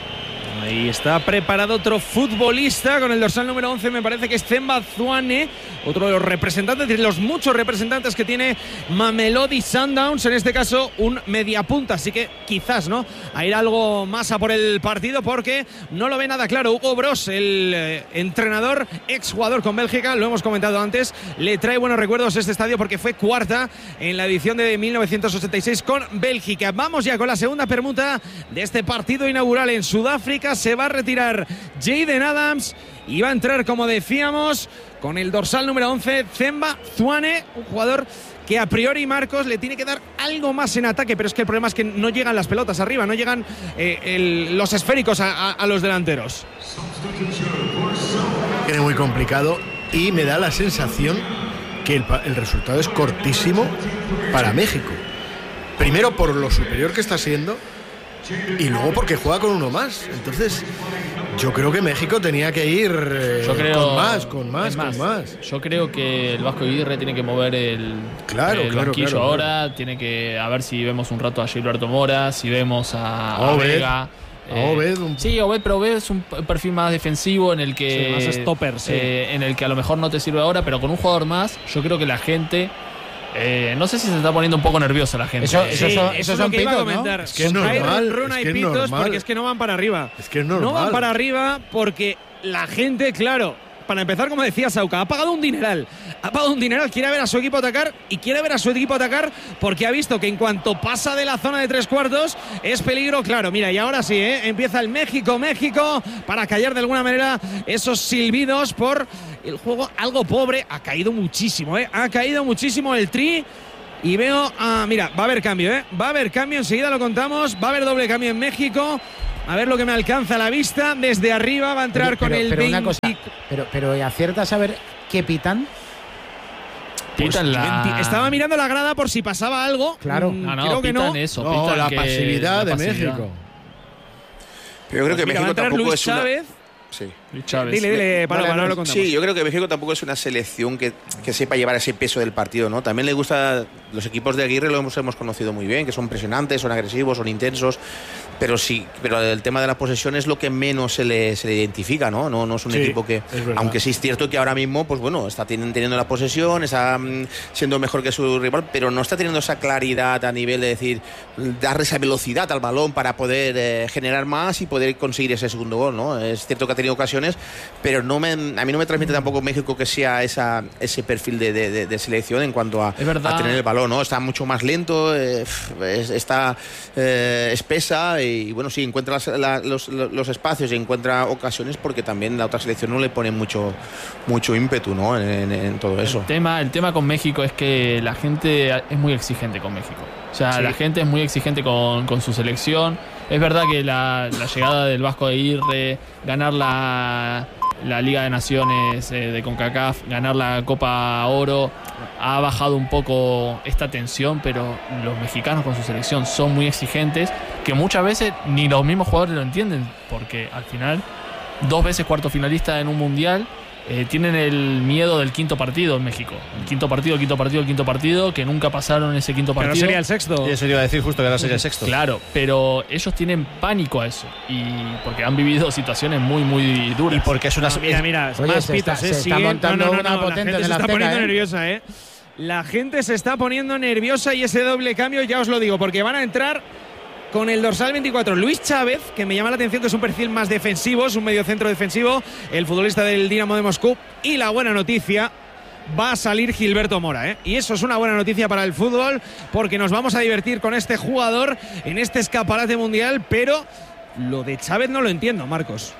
Ahí está preparado otro futbolista con el dorsal número once, me parece que es Themba Zwane, otro de los representantes, de los muchos representantes que tiene Mamelodi Sundowns, en este caso un mediapunta, así que quizás, ¿no?, a ir algo más a por el partido porque no lo ve nada claro. Hugo Broos, el eh, entrenador, exjugador con Bélgica, lo hemos comentado antes, le trae buenos recuerdos a este estadio porque fue cuarta en la edición de mil novecientos ochenta y seis con Bélgica. Vamos ya con la segunda permuta de este partido inaugural en Sudáfrica. Se va a retirar Jaden Adams y va a entrar, como decíamos, con el dorsal número once, Themba Zwane, un jugador que a priori Marcos le tiene que dar algo más en ataque, pero es que el problema es que no llegan las pelotas arriba, no llegan eh, el, los esféricos a, a, a los delanteros. Tiene muy complicado y me da la sensación que el, el resultado es cortísimo para México. Primero por lo superior que está siendo y luego porque juega con uno más. Entonces Yo creo que México tenía que ir eh, yo creo, con más, con más, más, con más. Yo creo que el Vasco Aguirre tiene que mover el, claro, el claro, banquillo claro, ahora. claro. Tiene que a ver si vemos un rato a Gilberto Mora, si vemos a, a a Obed. Vega. Eh, Obed, un... Sí, Obed, pero Obed es un perfil más defensivo en el que sí, más stopper, sí. eh, en el que a lo mejor no te sirve ahora, pero con un jugador más, yo creo que la gente eh, no sé si se está poniendo un poco nerviosa la gente. Eso, eso, sí, eso, eso eso es son lo que iba a pitos, comentar. ¿no? Es que es normal, Runa es y que es pitos normal. porque es que no van para arriba. Es que es normal. No van para arriba porque la gente, claro, para empezar, como decía Sauca, ha pagado un dineral. Ha pagado un dineral, quiere ver a su equipo atacar y quiere ver a su equipo atacar porque ha visto que en cuanto pasa de la zona de tres cuartos es peligro, claro. Mira, y ahora sí, ¿eh? Empieza el México-México para callar de alguna manera esos silbidos por el juego algo pobre. Ha caído muchísimo, ¿eh? Ha caído muchísimo el Tri. Y veo, ah, mira, va a haber cambio, ¿eh? Va a haber cambio, enseguida lo contamos. Va a haber doble cambio en México. A ver lo que me alcanza a la vista. Desde arriba va a entrar pero, con pero, el pero veinte. Una cosa, pero, pero ¿acierta a saber qué pitan? Pues la... Estaba mirando la grada por si pasaba algo. Claro. Mm, No, no, creo que no. Eso, no, la que, pasividad la de pasividad. México. Pero yo creo Pues que mira, va a México entrar tampoco Luis es una... Chávez. Sí. Chávez. Dile, dile, para, Vale, para, no, lo contamos. sí, yo creo que México tampoco es una selección que, que sepa llevar ese peso del partido, ¿no? También le gusta, los equipos de Aguirre lo hemos, hemos conocido muy bien, que son presionantes, son agresivos, son intensos, pero sí, pero el tema de la posesión es lo que menos se le, se le identifica, ¿no? No, no es un Sí, equipo que, aunque sí es cierto que ahora mismo, pues bueno, está teniendo la posesión, está mm, siendo mejor que su rival, pero no está teniendo esa claridad a nivel de decir, dar esa velocidad al balón para poder eh, generar más y poder conseguir ese segundo gol, ¿no? Es cierto que ha tenido ocasiones, pero no me, a mí no me transmite tampoco México que sea esa, ese perfil de, de, de selección en cuanto a, a tener el balón, ¿no? Está mucho más lento, eh, es, está eh, espesa y bueno, sí, encuentra las, la, los, los espacios y encuentra ocasiones porque también la otra selección no le pone mucho, mucho ímpetu, ¿no? En, en, en todo eso. El tema, el tema con México es que la gente es muy exigente con México. O sea, sí. La gente es muy exigente con, con su selección. Es verdad que la, la llegada del Vasco Aguirre, ganar la, la Liga de Naciones eh, de CONCACAF, ganar la Copa Oro, ha bajado un poco esta tensión, pero los mexicanos con su selección son muy exigentes, que muchas veces ni los mismos jugadores lo entienden, porque al final, dos veces cuarto finalista en un mundial, Eh, tienen el miedo del quinto partido en México. El quinto partido, el quinto partido, el quinto partido, que nunca pasaron ese quinto partido. Pero sería el sexto. Y eso iba a decir justo que ahora sería el sexto. Claro, pero ellos tienen pánico a eso. Y porque han vivido situaciones muy, muy duras. Y porque es una... No, mira, mira, Oye, más se pitos, está, ¿eh? se Sigue... está montando no, no, no, una no, potente la gente de se la está Azteca, poniendo ¿eh? nerviosa, ¿eh? La gente se está poniendo nerviosa y ese doble cambio, ya os lo digo, porque van a entrar con el dorsal veinticuatro, Luis Chávez, que me llama la atención que es un perfil más defensivo, es un mediocentro defensivo, el futbolista del Dinamo de Moscú. Y la buena noticia, va a salir Gilberto Mora, ¿eh? Y eso es una buena noticia para el fútbol, porque nos vamos a divertir con este jugador en este escaparate mundial, pero lo de Chávez no lo entiendo, Marcos.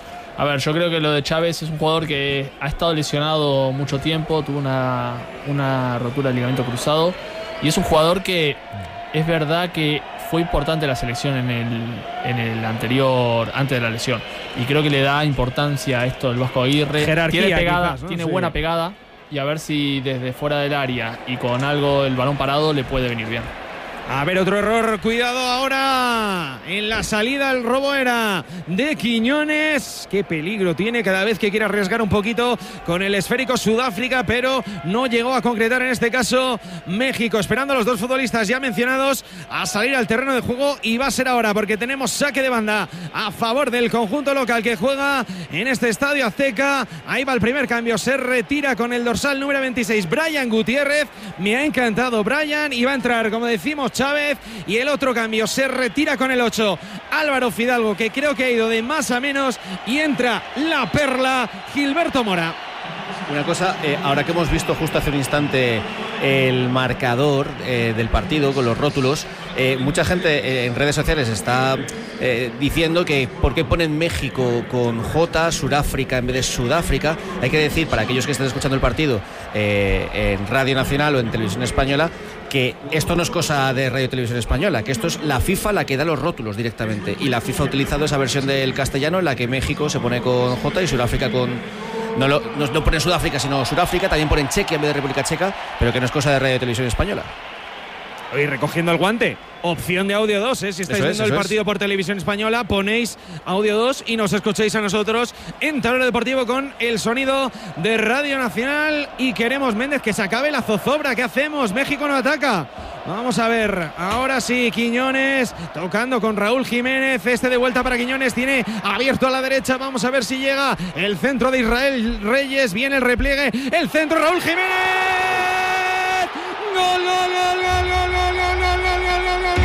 A ver, yo creo que lo de Chávez es un jugador que ha estado lesionado mucho tiempo, tuvo una, una rotura de ligamento cruzado, y es un jugador que es verdad que fue importante la selección en el, en el anterior, antes de la lesión. Y creo que le da importancia a esto del Vasco Aguirre. Jerarquía, tiene pegada, quizás, ¿no? tiene Sí. buena pegada. Y a ver si desde fuera del área y con algo el balón parado le puede venir bien. A ver, otro error, cuidado ahora. En la salida el robo era de Quiñones. Qué peligro tiene cada vez que quiere arriesgar un poquito con el esférico Sudáfrica, pero no llegó a concretar en este caso México. Esperando a los dos futbolistas ya mencionados a salir al terreno de juego, y va a ser ahora porque tenemos saque de banda a favor del conjunto local que juega en este estadio Azteca. Ahí va el primer cambio, se retira con el dorsal número veintiséis Brian Gutiérrez. Me ha encantado Brian, y va a entrar, como decimos, Chávez. Y el otro cambio, se retira con el ocho Álvaro Fidalgo, que creo que ha ido de más a menos, y entra la perla Gilberto Mora. Una cosa, eh, ahora que hemos visto justo hace un instante el marcador eh, del partido con los rótulos, eh, mucha gente eh, en redes sociales está eh, diciendo que por qué ponen México con J, Sudáfrica en vez de Sudáfrica. Hay que decir, para aquellos que estén escuchando el partido eh, en Radio Nacional o en Televisión Española, que esto no es cosa de Radio Televisión Española, que esto es la FIFA la que da los rótulos directamente, y la FIFA ha utilizado esa versión del castellano en la que México se pone con J y Sudáfrica con... No, lo, no, no ponen Sudáfrica, sino Sudáfrica, también ponen Chequia en vez de República Checa, pero que no es cosa de Radio Televisión Española. Y recogiendo el guante. Opción de Audio dos, ¿eh? Si estáis Eso viendo es, el eso partido es. por televisión española, ponéis Audio dos y nos escucháis a nosotros en Tablero Deportivo con el sonido de Radio Nacional. Y queremos, Méndez, que se acabe la zozobra. ¿Qué hacemos? México no ataca. Vamos a ver, ahora sí, Quiñones tocando con Raúl Jiménez. Este de vuelta para Quiñones, tiene abierto a la derecha. Vamos a ver si llega el centro de Israel Reyes. Viene el repliegue, el centro, Raúl Jiménez. ¡Gol, gol, gol, gol, gol, gol, gol, gol, gol, gol, gol, gol,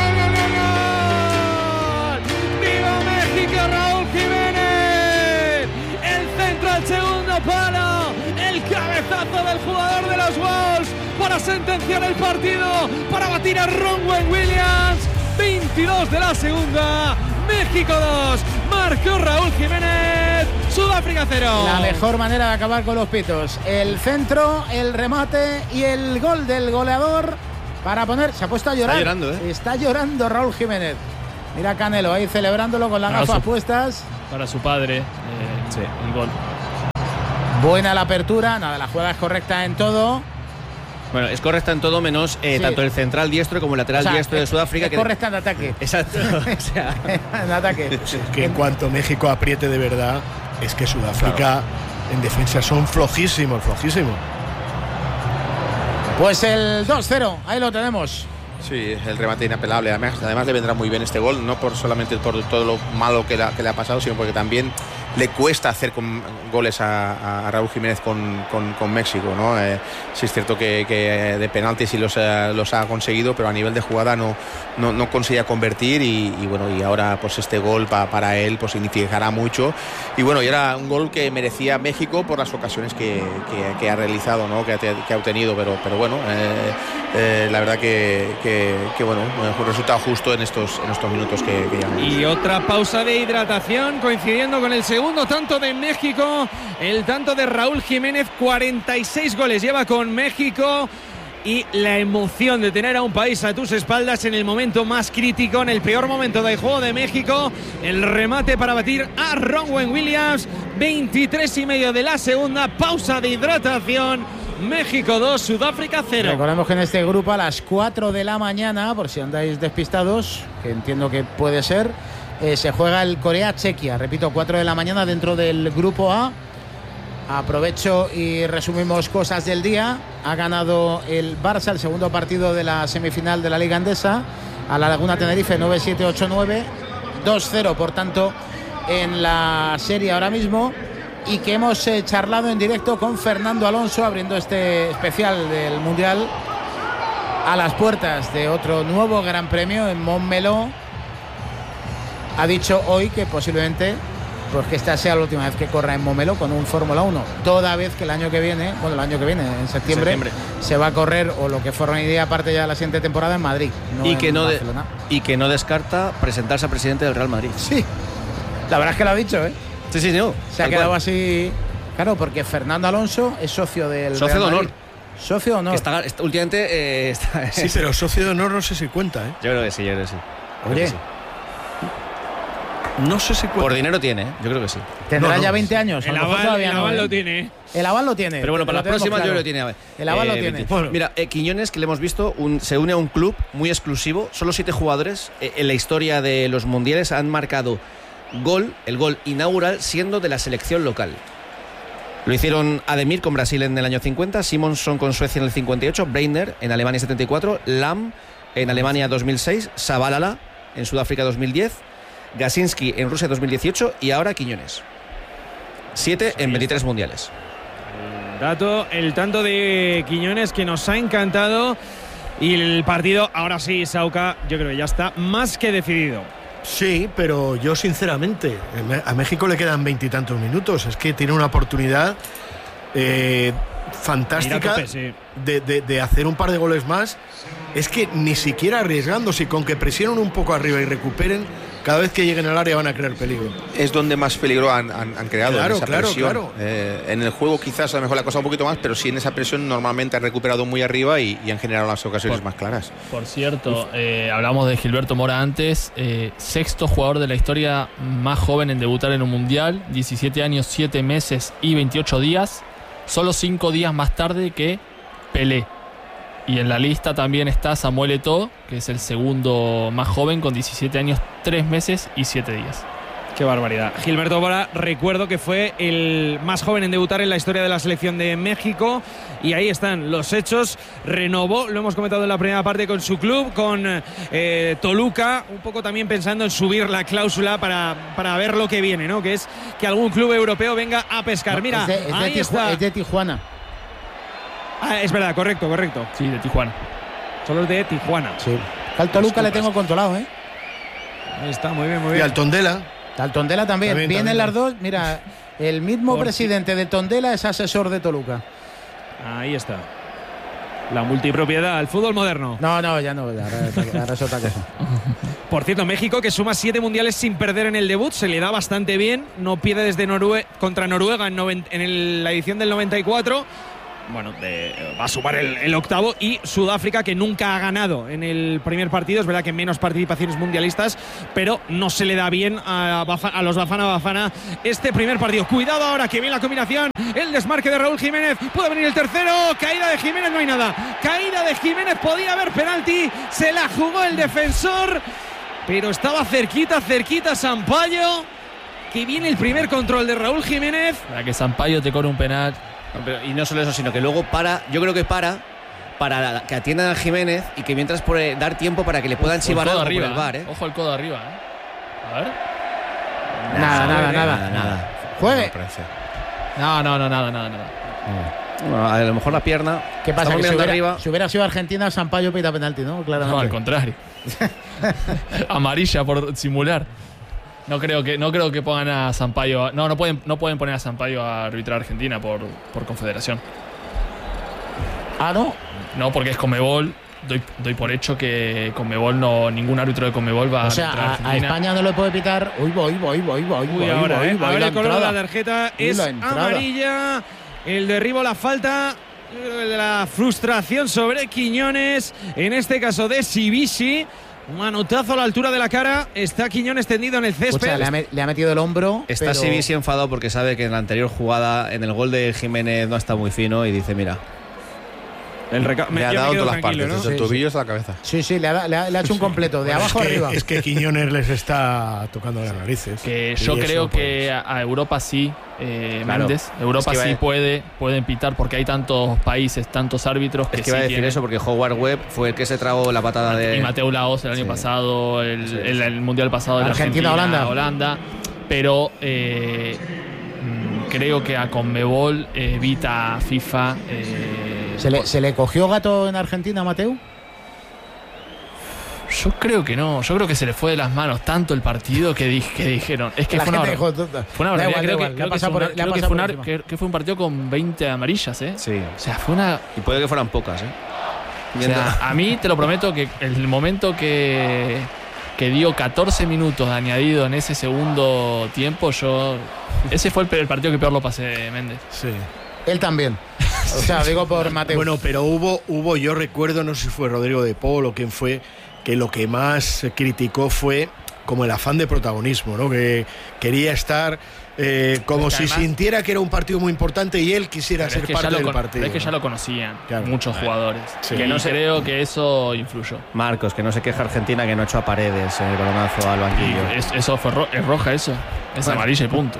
gol! ¡Viva México, Raúl Jiménez! El centro al segundo palo, el cabezazo del jugador de los Wolves para sentenciar el partido, para batir a Ronwen Williams. veintidós de la segunda, México dos, marcó Raúl Jiménez, Sudáfrica cero. La mejor manera de acabar con los pitos, el centro, el remate y el gol del goleador para poner, se ha puesto a llorar. Está llorando, ¿eh? Está llorando Raúl Jiménez. Mira Canelo ahí celebrándolo con las Para gafas su- puestas. Para su padre, eh, sí, el gol. Buena la apertura, nada, la jugada es correcta en todo. Bueno, es correcta en todo menos eh, Sí. tanto el central diestro como el lateral O sea, diestro de es- Sudáfrica. es que correcta en ataque. Exacto. O sea, en ataque. Que en cuanto México apriete de verdad, es que Sudáfrica en defensa son flojísimos, flojísimos. Pues el dos cero, ahí lo tenemos. Sí, el remate inapelable. Además, además le vendrá muy bien este gol, no por solamente por todo lo malo que, la, que le ha pasado, sino porque también le cuesta hacer con, goles a, a Raúl Jiménez con, con, con México, ¿no? Eh, sí es cierto que, que de penaltis sí los, eh, los ha conseguido, pero a nivel de jugada no, no, no conseguía convertir y, y bueno, y ahora pues este gol pa, para él pues significará mucho. Y bueno, y era un gol que merecía México por las ocasiones que, que, que ha realizado, ¿no? Que, ha- que ha obtenido, pero, pero bueno, eh, eh, la verdad que, que, que bueno, un resultado justo en estos, en estos minutos que, que llevamos. Y otra pausa de hidratación coincidiendo con el segundo tanto de México, el tanto de Raúl Jiménez. Cuarenta y seis goles lleva con México y la emoción de tener a un país a tus espaldas en el momento más crítico, en el peor momento del juego de México. El remate para batir a Ronwen Williams. Veintitrés y medio de la segunda, pausa de hidratación. México dos, Sudáfrica cero. Recordemos que en este grupo a las cuatro de la mañana, por si andáis despistados, que entiendo que puede ser, eh, se juega el Corea-Chequia. Repito, cuatro de la mañana dentro del grupo A. Aprovecho y resumimos cosas del día. Ha ganado el Barça el segundo partido de la semifinal de la Liga Endesa a la Laguna Tenerife nueve siete ocho nueve. dos cero, por tanto, en la serie ahora mismo. Y que hemos eh, charlado en directo con Fernando Alonso, abriendo este especial del Mundial a las puertas de otro nuevo Gran Premio en Montmeló. Ha dicho hoy que posiblemente pues que esta sea la última vez que corra en Montmeló con un Fórmula uno, toda vez que el año que viene, bueno, el año que viene, en septiembre, Septiembre. se va a correr, o lo que fuera una idea aparte ya de la siguiente temporada, en Madrid, no y, que en no de- Barcelona. y que no descarta presentarse a presidente del Real Madrid. Sí, la verdad es que lo ha dicho, ¿eh? Sí, sí, no. Se ha tal quedado cual. así, claro, porque Fernando Alonso es socio del Socio Real de honor. Madrid. Socio de honor. Que está, está- últimamente eh, está. Sí, pero socio de honor no sé si cuenta, ¿eh? Yo creo que sí, yo creo que sí. Creo Oye, que sí. No sé si cuenta. Por dinero tiene, ¿eh? Yo creo que sí. tendrá No, no. ya veinte años. a El lo mejor aval, todavía el no, aval ¿eh? lo tiene. El aval lo tiene. Pero bueno, para lo las tenemos próximas claro. yo creo que tiene. A ver, El aval lo eh, tiene. veinte. Mira, eh, Quiñones, que le hemos visto, un- se une a un club muy exclusivo. Solo siete jugadores eh, en la historia de los mundiales han marcado gol, el gol inaugural, siendo de la selección local. Lo hicieron Ademir con Brasil en el año cincuenta, Simonson con Suecia en el cincuenta y ocho, Breitner en Alemania setenta y cuatro, Lam en Alemania dos mil seis, Zabalala en Sudáfrica dos mil diez, Gasinski en Rusia dos mil dieciocho y ahora Quiñones. Siete en veintitrés mundiales. Dato, el tanto de Quiñones que nos ha encantado. Y el partido, ahora sí, Sauca, yo creo que ya está más que decidido. Sí, pero yo sinceramente, a México le quedan veintitantos minutos. Es que tiene una oportunidad eh, fantástica Ir a tope, sí. de, de- de hacer un par de goles más. Es que ni siquiera arriesgándose, con que presionen un poco arriba y recuperen, cada vez que lleguen al área van a crear peligro. Es donde más peligro han, han- han creado, Claro, en esa claro, presión. claro. Eh, en el juego quizás a lo mejor la cosa un poquito más, pero sí en esa presión normalmente han recuperado muy arriba y, y han generado las ocasiones Por- más claras. Por cierto, eh, hablamos de Gilberto Mora antes, eh, sexto jugador de la historia más joven en debutar en un mundial, diecisiete años, siete meses y veintiocho días, solo cinco días más tarde que Pelé. Y en la lista también está Samuel Eto'o, que es el segundo más joven, con diecisiete años, tres meses y siete días. Qué barbaridad. Gilberto Bora, recuerdo que fue el más joven en debutar en la historia de la selección de México. Y ahí están los hechos. Renovó, lo hemos comentado en la primera parte, con su club, con eh, Toluca. Un poco también pensando en subir la cláusula para, para ver lo que viene, ¿no? Que es que algún club europeo venga a pescar. No, Mira, es de, es de ahí Tiju- está. Es de Tijuana. Ah, es verdad, correcto, correcto. Sí, de Tijuana. Solo es de Tijuana. Sí. Al Toluca le tengo controlado, ¿eh? Ahí está, muy bien, muy Y bien. al Tondela. Al Tondela también. También, Vienen también. las dos. Mira, el mismo Por presidente de Tondela es asesor de Toluca. Ahí está. La multipropiedad, el fútbol moderno. No, no, ya no. Ahora, ahora es otra cosa. Por cierto, México, que suma siete mundiales sin perder en el debut, se le da bastante bien. No pierde desde Norue- contra Noruega en, noven- en el- la edición del noventa y cuatro. Bueno, de- va a sumar el, el octavo. Y Sudáfrica, que nunca ha ganado en el primer partido. Es verdad que menos participaciones mundialistas, pero no se le da bien a, Bafa- a los Bafana Bafana este primer partido. Cuidado ahora, que viene la combinación. El desmarque de Raúl Jiménez. Puede venir el tercero. Caída de Jiménez, no hay nada. Caída de Jiménez, podía haber penalti. Se la jugó el defensor, pero estaba cerquita, cerquita Sampaio. Que viene el primer control de Raúl Jiménez. Para que Sampaio te cobre un penal. No, pero- y no solo eso, sino que luego para, yo creo que para para que atiendan a Jiménez y que mientras por eh, dar tiempo para que le puedan Ojo el chivar codo algo arriba, por el bar, ¿eh? Ojo el codo arriba, ¿eh? A ver. Nada, nada, nada. Nada, nada. Juegue. No, no, no, nada, nada, nada. Bueno, a lo mejor la pierna. ¿Qué pasa? Estamos Que si mirando hubiera, arriba. si hubiera sido Argentina, Sampaio pita penalti, ¿no? Claramente. No, al contrario. Amarilla por simular. No creo que no creo que pongan a Sampaio. No, no pueden no pueden poner a Sampaio a arbitrar a Argentina por, por confederación. Ah, no. No, porque es Conmebol. Doy, doy por hecho que Conmebol no ningún árbitro de Conmebol va a O sea, arbitrar a a, a Argentina. España no le puede pitar. Uy, voy, voy, voy, voy. Uy, ahora, ¿eh? A ver, el color de la tarjeta Uy, es la entrada. amarilla. El derribo, la falta. La frustración sobre Quiñones. En este caso de Sibishi. Un manotazo a la altura de la cara. Está Quiñones tendido en el césped. Escucha, le, ha, me- le ha metido el hombro. Está pero... Sibisi enfadado porque sabe que en la anterior jugada, en el gol de Jiménez, no está muy fino y dice, mira. El reca- me, Le ha yo me dado quedo todas las tranquilo, partes, ¿no? desde el Sí, tobillo hasta la cabeza. Sí, sí, le ha, le ha- le ha hecho un completo, de Bueno, abajo es que, arriba. Es que Quiñones les está tocando las narices. Que Y yo eso creo no puede que ser. a, a Europa sí, eh, Claro. Méndez. Europa Es que sí iba a- puede, pueden pitar porque hay tantos países, tantos árbitros que Es que iba a sí decir tienen. eso porque Howard Webb fue el que se tragó la patada de. Y Mateo Laos el año Sí. pasado, el, Sí, el- sí. el mundial pasado de Argentina, Argentina, Holanda. Holanda. Pero eh, mm, creo que a Conmebol evita FIFA. eh, ¿Se le, ¿Se le cogió gato en Argentina, Mateu? Yo creo que no, yo creo que se le fue de las manos tanto el partido que, di- que dijeron. Es que La fue una, gente bar- dijo, "Puta". fue una Da barbaridad. igual, da Creo que, igual, le creo ha que pasado fue por- una- le ha creo que pasado fue por una- encima. que- que fue un partido con veinte amarillas, ¿eh? Sí. O sea, fue una. Y puede que fueran pocas, ¿eh? O sea, a mí te lo prometo que el momento que, que dio catorce minutos de añadido en ese segundo tiempo, yo. Ese fue el, pe- el partido que peor lo pasé, Méndez. Sí. Él también. O sea, digo por Mateu. Bueno, pero hubo, hubo, yo recuerdo, no sé si fue Rodrigo de Paul o quién fue, que lo que más criticó fue como el afán de protagonismo, ¿no? Que quería estar eh, como Es que si además- sintiera que era un partido muy importante y él quisiera Pero ser es que parte ya lo del con- partido. pero es que ya ¿no? lo conocían Claro. muchos jugadores. Sí. Y Que no se- creo que eso influyó. Marcos, que no se queja Argentina que no echó a Paredes en el balonazo al banquillo. Y es- eso fue ro- es roja, eso. Es Bueno. amarilla y punto.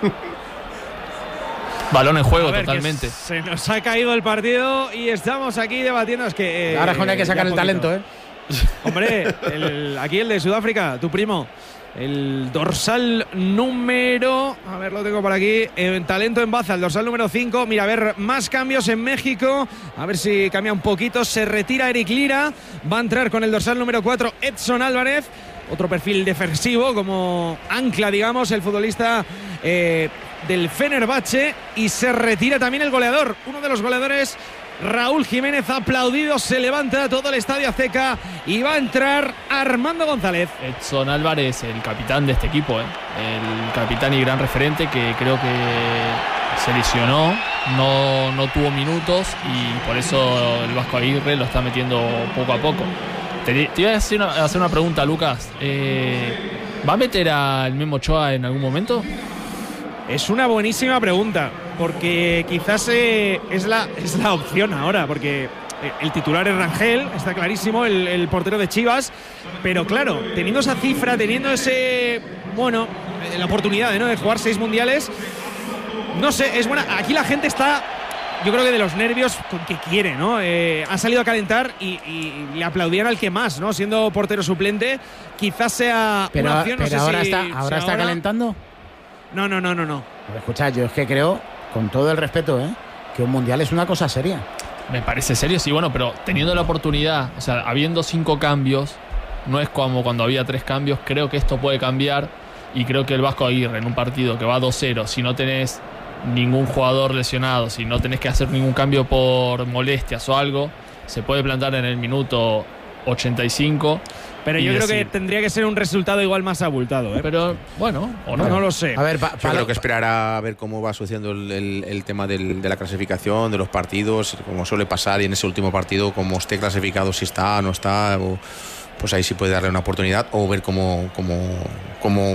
Balón en juego A ver, que totalmente. Se nos ha caído el partido y estamos aquí debatiendo. Es que, eh, Ahora es cuando hay que sacar ya el poquito. talento, ¿eh? Hombre, el- aquí el de Sudáfrica, tu primo. El dorsal número. A ver, lo tengo por aquí. En talento en baza, el dorsal número cinco. Mira, a ver, más cambios en México. A ver si cambia un poquito. Se retira Eric Lira. Va a entrar con el dorsal número cuatro Edson Álvarez. Otro perfil defensivo como ancla, digamos, el futbolista eh, del Fenerbahce. Y se retira también el goleador. Uno de los goleadores, Raúl Jiménez, aplaudido. Se levanta todo el Estadio Azteca y va a entrar Armando González. Edson Álvarez, el capitán de este equipo, ¿eh? El capitán y gran referente que creo que se lesionó, no, no tuvo minutos y por eso el Vasco Aguirre lo está metiendo poco a poco. Te, te iba a hacer una, a hacer una pregunta, Lucas. Eh, ¿Va a meter al Memo Ochoa en algún momento? Es una buenísima pregunta, porque quizás eh, es, la, es la opción ahora, porque El titular es Rangel, está clarísimo, el, el portero de Chivas. Pero claro, teniendo esa cifra, teniendo ese, bueno, la oportunidad, ¿no?, de jugar seis mundiales, no sé, es buena. Aquí la gente está, yo creo que de los nervios con que quiere, ¿no? Eh, ha salido a calentar y, y le aplaudían al que más, ¿no? Siendo portero suplente, quizás sea pero, una opción. Pero no sé ahora si, está, ahora si está ahora... calentando. No, no, no, no, no. Pero escucha, yo es que creo, con todo el respeto, ¿eh?, que un mundial es una cosa seria. Me parece serio, sí, bueno, pero teniendo la oportunidad, o sea, habiendo cinco cambios, no es como cuando había tres cambios, creo que esto puede cambiar y creo que el Vasco Aguirre en un partido que va dos cero, si no tenés ningún jugador lesionado, si no tenés que hacer ningún cambio por molestias o algo, se puede plantar en el minuto ochenta y cinco. Pero yo creo que tendría que ser un resultado igual más abultado, ¿eh? Pero bueno, o no. No lo sé. A ver, pa, yo creo que esperará a ver cómo va sucediendo el, el, el tema del, de la clasificación, de los partidos, como suele pasar, y en ese último partido, como esté clasificado, si está o no está, o, pues ahí sí puede darle una oportunidad, o ver cómo, cómo, cómo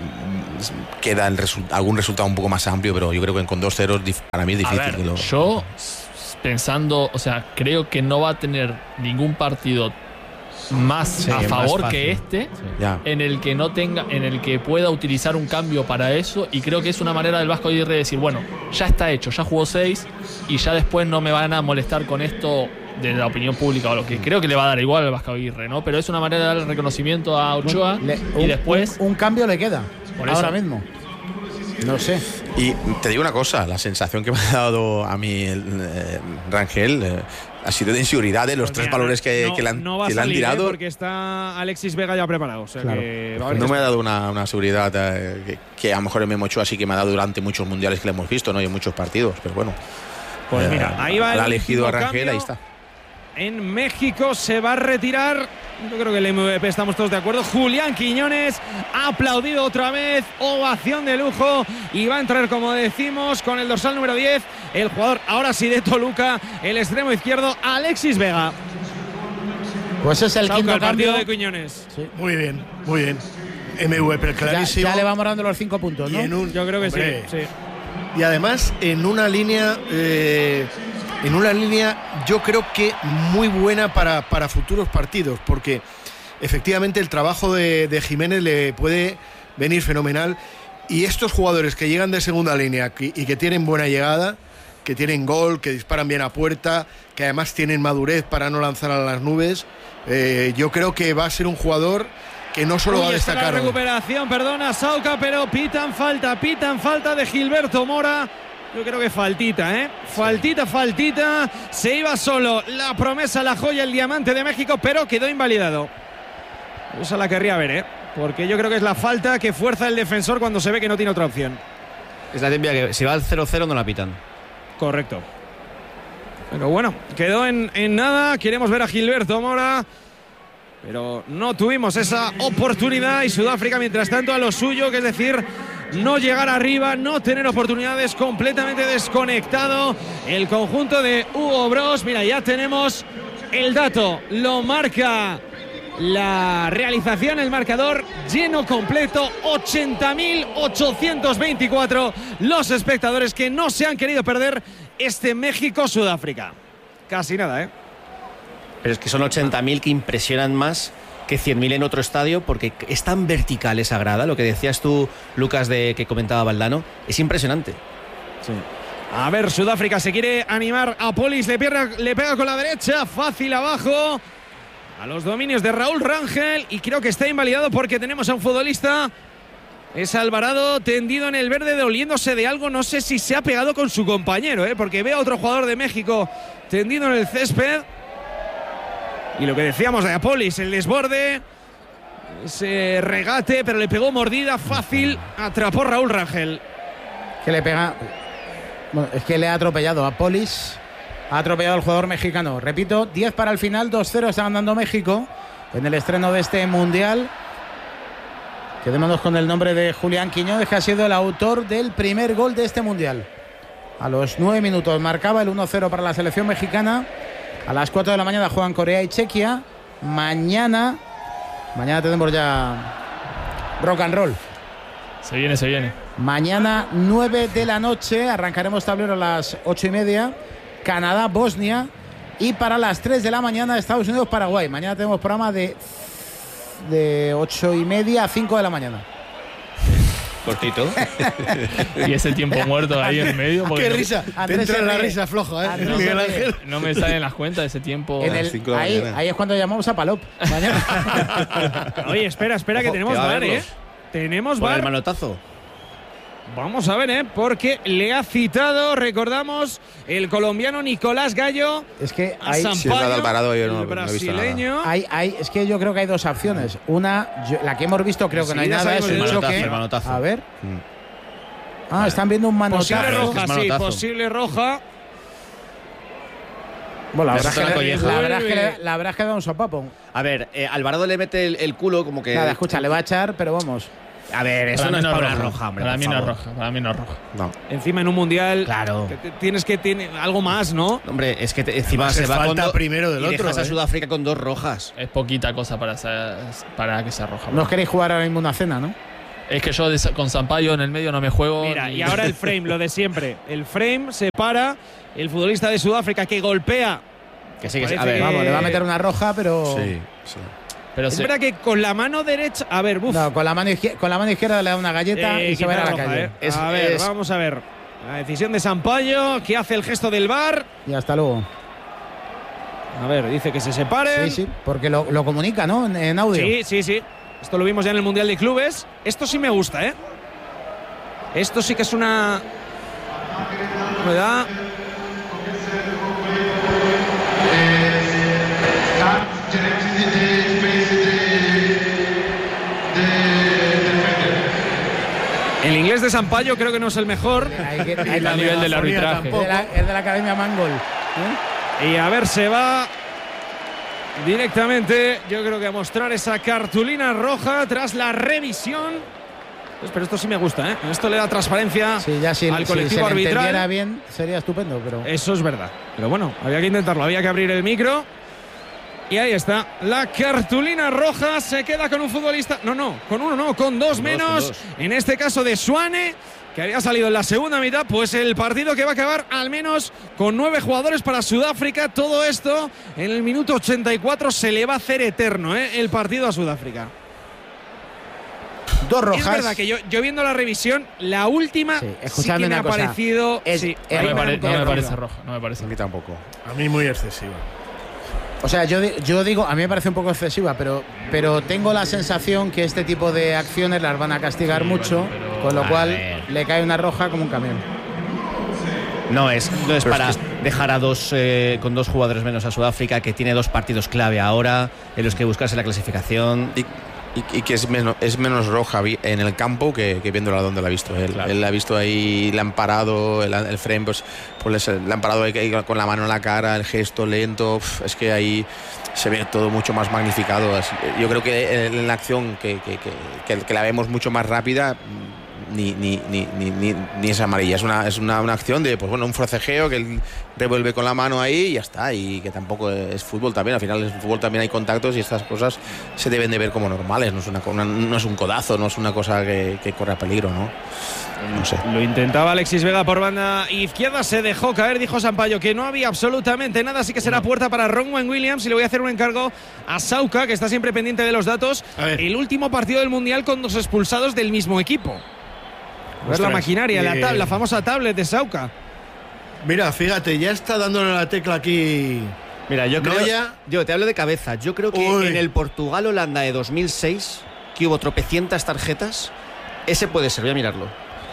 queda el resu- algún resultado un poco más amplio, pero yo creo que con dos ceros para mí es difícil. A ver, que lo... Yo, pensando, o sea, creo que no va a tener ningún partido más sí, a favor más que este, sí. en el que no tenga, en el que pueda utilizar un cambio para eso, y creo que es una manera del Vasco Aguirre de decir, bueno, ya está hecho, ya jugó seis y ya después no me van a molestar con esto de la opinión pública o lo que creo que le va a dar igual al Vasco Aguirre, ¿no? Pero es una manera de dar el reconocimiento a Ochoa le, y un, después un, un cambio le queda por ahora eso, mismo. No sé. Y te digo una cosa, la sensación que me ha dado a mí el, eh, Rangel eh, ha sido de inseguridad de los Pues tres mira, valores que, no, que le han, no va que a le han salir, tirado. ¿eh? Porque está Alexis Vega ya preparado. O sea Claro. que va a haber No que me ha dado una, una seguridad eh, que, que a lo mejor el Memo Ochoa sí que me ha dado durante muchos mundiales que le hemos visto, ¿no? Y en muchos partidos, pero bueno. Pues eh, mira, ahí va el ha elegido a Rangel, cambio. ahí está. En México se va a retirar, yo creo que el M V P estamos todos de acuerdo, Julián Quiñones, aplaudido otra vez, ovación de lujo, y va a entrar, como decimos, con el dorsal número diez, el jugador ahora sí de Toluca, el extremo izquierdo, Alexis Vega. Pues es el Sauca, quinto el partido cambio de Quiñones. Sí. Muy bien, muy bien. M V P clarísimo. Ya, ya le vamos dando los cinco puntos, ¿no? Y en un, yo creo que hombre, sí, sí. Y además en una línea... Eh, En una línea, yo creo que muy buena para, para futuros partidos, porque efectivamente el trabajo de, de Jiménez le puede venir fenomenal. Y estos jugadores que llegan de segunda línea y, y que tienen buena llegada, que tienen gol, que disparan bien a puerta, que además tienen madurez para no lanzar a las nubes, eh, yo creo que va a ser un jugador que no solo Uy, va a destacar. La recuperación, perdona, Sauca, pero pitan falta, pitan falta de Gilberto Mora. Yo creo que faltita, ¿eh? Faltita, faltita. Se iba solo la promesa, la joya, el diamante de México, pero quedó invalidado. Esa la querría ver, ¿eh? Porque yo creo que es la falta que fuerza el defensor cuando se ve que no tiene otra opción. Es la típica que si va al cero cero no la pitan. Correcto. Pero bueno, quedó en, en nada. Queremos ver a Gilberto Mora, pero no tuvimos esa oportunidad. Y Sudáfrica, mientras tanto, a lo suyo, que es decir, no llegar arriba, no tener oportunidades, completamente desconectado el conjunto de Hugo Bros. Mira, ya tenemos el dato, lo marca la realización, el marcador lleno completo, ochenta mil ochocientos veinticuatro los espectadores que no se han querido perder este México-Sudáfrica. Casi nada, ¿eh? Pero es que son ochenta mil que impresionan más que cien mil en otro estadio, porque es tan vertical esa grada, lo que decías tú, Lucas, de que comentaba Valdano, es impresionante. Sí. A ver, Sudáfrica se quiere animar a Polis, le, pierda, le pega con la derecha, fácil abajo, a los dominios de Raúl Rangel, y creo que está invalidado porque tenemos a un futbolista, es Alvarado, tendido en el verde, doliéndose de algo, no sé si se ha pegado con su compañero, ¿eh? Porque veo a otro jugador de México tendido en el césped. Y lo que decíamos de Apolis, el desborde, ese regate, pero le pegó mordida fácil, atrapó Raúl Rangel. Que le pega... Bueno, es que le ha atropellado a Polis, ha atropellado al jugador mexicano. Repito, diez para el final, dos cero está ganando México en el estreno de este Mundial. Quedémonos con el nombre de Julián Quiñones, que ha sido el autor del primer gol de este Mundial. A los nueve minutos marcaba el uno cero para la selección mexicana. A las cuatro de la mañana juegan Corea y Chequia. Mañana, mañana tenemos ya rock and roll. Se viene, se viene. Mañana, nueve de la noche, arrancaremos tablero a las ocho y media. Canadá, Bosnia. Y para las tres de la mañana, Estados Unidos-Paraguay. Mañana tenemos programa de, de ocho y media a cinco de la mañana. Cortito. Y ese tiempo muerto ahí en medio. Qué no, risa. Te entra la risa floja, ¿eh? No, no me salen las cuentas de ese tiempo. En el, ahí, ahí es cuando llamamos a Palop. Mañana. Oye, espera, espera, Ojo, que tenemos bar, ¿eh? Tenemos bar. el manotazo. Vamos a ver, ¿eh? Porque le ha citado, recordamos, el colombiano Nicolás Gallo. Es que hay, a sí, es Alvarado, yo no, el brasileño. No he visto hay, hay, es que yo creo que hay dos opciones. Una, yo, la que hemos visto, creo que no hay nada. Es un choque. A ver. Mm. Ah, vale. Están viendo un manotazo. Posible roja, manotazo. sí, posible roja. Bueno, la verdad, es que, la, verdad es que le, la verdad es que da un sopapo. A ver, eh, Alvarado le mete el, el culo como que. Nada, escucha, le va a echar, pero vamos. A ver, eso para no es no para roja, roja, hombre. Para mí no es roja, para mí no es roja. No. Encima en un mundial. Claro. Tienes que tener algo más, ¿no? Hombre, es que te, encima Además, se va falta con do, primero del y otro. Dejas ¿eh? a Sudáfrica con dos rojas. Es poquita cosa para, ser, para que sea roja. No os queréis jugar ahora mismo una cena, ¿no? Es que yo de, con Sampaio en el medio no me juego. Mira, ni... y ahora el frame, lo de siempre. El frame separa el futbolista de Sudáfrica que golpea. Que sí, que sí. A ver, que... vamos, le va a meter una roja, pero. Sí, sí. Pero es sí. verdad que con la mano derecha. A ver, buf. No, con la mano izquierda, con la mano izquierda le da una galleta eh, y se va a ir a la roja, calle. Eh. Es, a ver, es... vamos a ver. La decisión de Sampaio, que hace el gesto del V A R. Y hasta luego. A ver, dice que se separen. Sí, sí, porque lo, lo comunica, ¿no? En, en audio. Sí, sí, sí. Esto lo vimos ya en el Mundial de Clubes. Esto sí me gusta, ¿eh? Esto sí que es una novedad. El inglés de Sampaio creo que no es el mejor. Hay que, hay a nivel del arbitraje. Es de, la, es de la Academia Mangol. ¿eh? Y a ver, se va directamente, yo creo que a mostrar esa cartulina roja tras la revisión. Pues, pero esto sí me gusta, ¿eh? Esto le da transparencia sí, ya si, al colectivo si se arbitral. Si entendiera bien, sería estupendo, pero... Eso es verdad. Pero bueno, había que intentarlo, había que abrir el micro. Y ahí está, la cartulina roja. Se queda con un futbolista, no, no, con uno no, con dos con menos, dos, con dos. En este caso de Suane, que había salido en la segunda mitad. Pues el partido que va a acabar al menos con nueve jugadores para Sudáfrica. Todo esto en el minuto ochenta y cuatro se le va a hacer eterno, ¿eh? El partido a Sudáfrica. Dos rojas. Es verdad que yo, yo viendo la revisión, la última sí, sí que me ha cosa. parecido... Es, sí, no, me, pare, no me parece roja, no me parece. A mí tampoco. A mí muy excesiva. O sea, yo, yo digo, a mí me parece un poco excesiva, pero, pero tengo la sensación que este tipo de acciones las van a castigar sí, mucho, bueno, pero, con lo cual ver. le cae una roja como un camión. No es, no es para es que... dejar a dos eh, con dos jugadores menos a Sudáfrica, que tiene dos partidos clave ahora en los que buscarse la clasificación. Y, y, y que es menos, es menos roja en el campo que, que viéndola donde la ha visto él. Claro. Él la ha visto ahí, le han parado, el, el frame, pues, pues le han parado ahí con la mano en la cara, el gesto lento. Pf, es que ahí se ve todo mucho más magnificado. Así, yo creo que en la acción que, que, que, que la vemos mucho más rápida. Ni, ni, ni, ni, ni es amarilla, es una, es una, una acción de pues bueno, un forcejeo que él revuelve con la mano ahí y ya está, y que tampoco es fútbol también, al final en fútbol también hay contactos y estas cosas se deben de ver como normales, no es, una, una, no es un codazo, no es una cosa que, que corre a peligro, ¿no? No sé. Lo intentaba Alexis Vega por banda izquierda, se dejó caer, dijo Sampaio que no había absolutamente nada, así que será puerta para Ronwen Williams. Y le voy a hacer un encargo a Sauca, que está siempre pendiente de los datos. El último partido del Mundial con dos expulsados del mismo equipo. Ver la maquinaria, eh, la, tab la famosa tablet de Sauca. Mira, fíjate, ya está dándole la tecla aquí. Mira, yo creo. Noya. Yo te hablo de cabeza. Yo creo que Uy. en el Portugal-Holanda de dos mil seis, que hubo tropecientas tarjetas, ese puede ser, voy a mirarlo.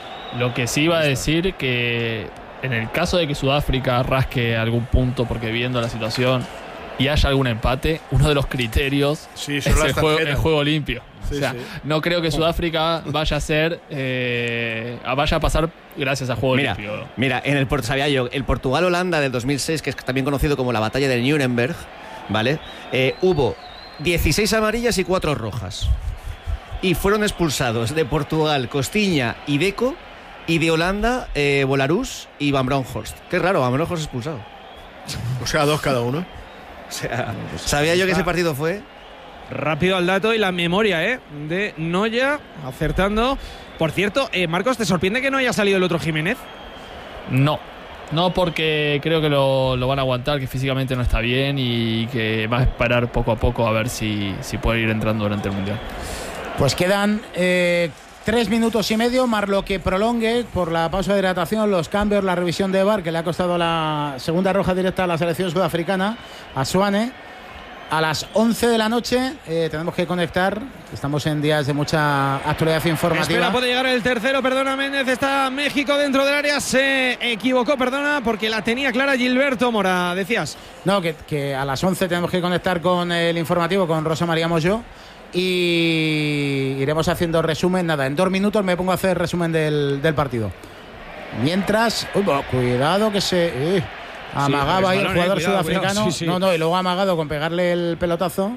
Lo que sí iba a decir que en el caso de que Sudáfrica rasque algún punto, porque viendo la situación y haya algún empate, uno de los criterios sí, es el juego, el juego limpio. Sí, o sea, sí. no creo que Sudáfrica vaya a ser eh, vaya a pasar gracias a juego mira, limpio. Mira, en el, sabía yo, el Portugal-Holanda del dos mil seis, que es también conocido como la batalla de Nuremberg, ¿vale? Eh, hubo dieciséis amarillas y cuatro rojas. Y fueron expulsados de Portugal Costiña y Deco, y de Holanda eh, Bolarus y Van Bronckhorst. Qué raro, Van Bronckhorst expulsado. O sea, dos cada uno. O sea, sabía yo que ese partido fue... Rápido al dato y la memoria, ¿eh? De Noya, acertando. Por cierto, eh, Marcos, ¿te sorprende que no haya salido el otro Jiménez? No. No, porque creo que lo, lo van a aguantar, que físicamente no está bien y que va a esperar poco a poco a ver si, si puede ir entrando durante el Mundial. Pues quedan eh, tres minutos y medio, más lo que prolongue por la pausa de hidratación, los cambios, la revisión de V A R, que le ha costado la segunda roja directa a la selección sudafricana, a Suane. A las once de la noche eh, tenemos que conectar. Estamos en días de mucha actualidad informativa. Espera, puede llegar el tercero, perdona Méndez. Está México dentro del área. Se equivocó, perdona, porque la tenía clara Gilberto Mora. Decías. No, que, que a las once tenemos que conectar con el informativo, con Rosa María Moyo. Y iremos haciendo resumen. Nada, en dos minutos me pongo a hacer resumen del, del partido. Mientras, uy, cuidado que se... Eh. Amagaba sí, ahí el jugador eh, cuidado, sudafricano. Cuidado, sí, sí. No, no, y luego ha amagado con pegarle el pelotazo.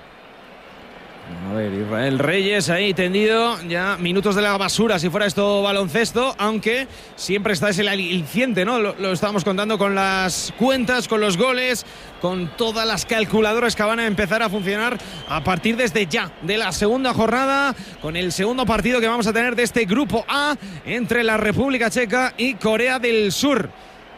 A ver, Israel Reyes ahí tendido, ya minutos de la basura si fuera esto baloncesto, aunque siempre está ese aliciente, ¿no? Lo, lo estábamos contando con las cuentas, con los goles, con todas las calculadoras que van a empezar a funcionar a partir desde ya de la segunda jornada, con el segundo partido que vamos a tener de este grupo A entre la República Checa y Corea del Sur.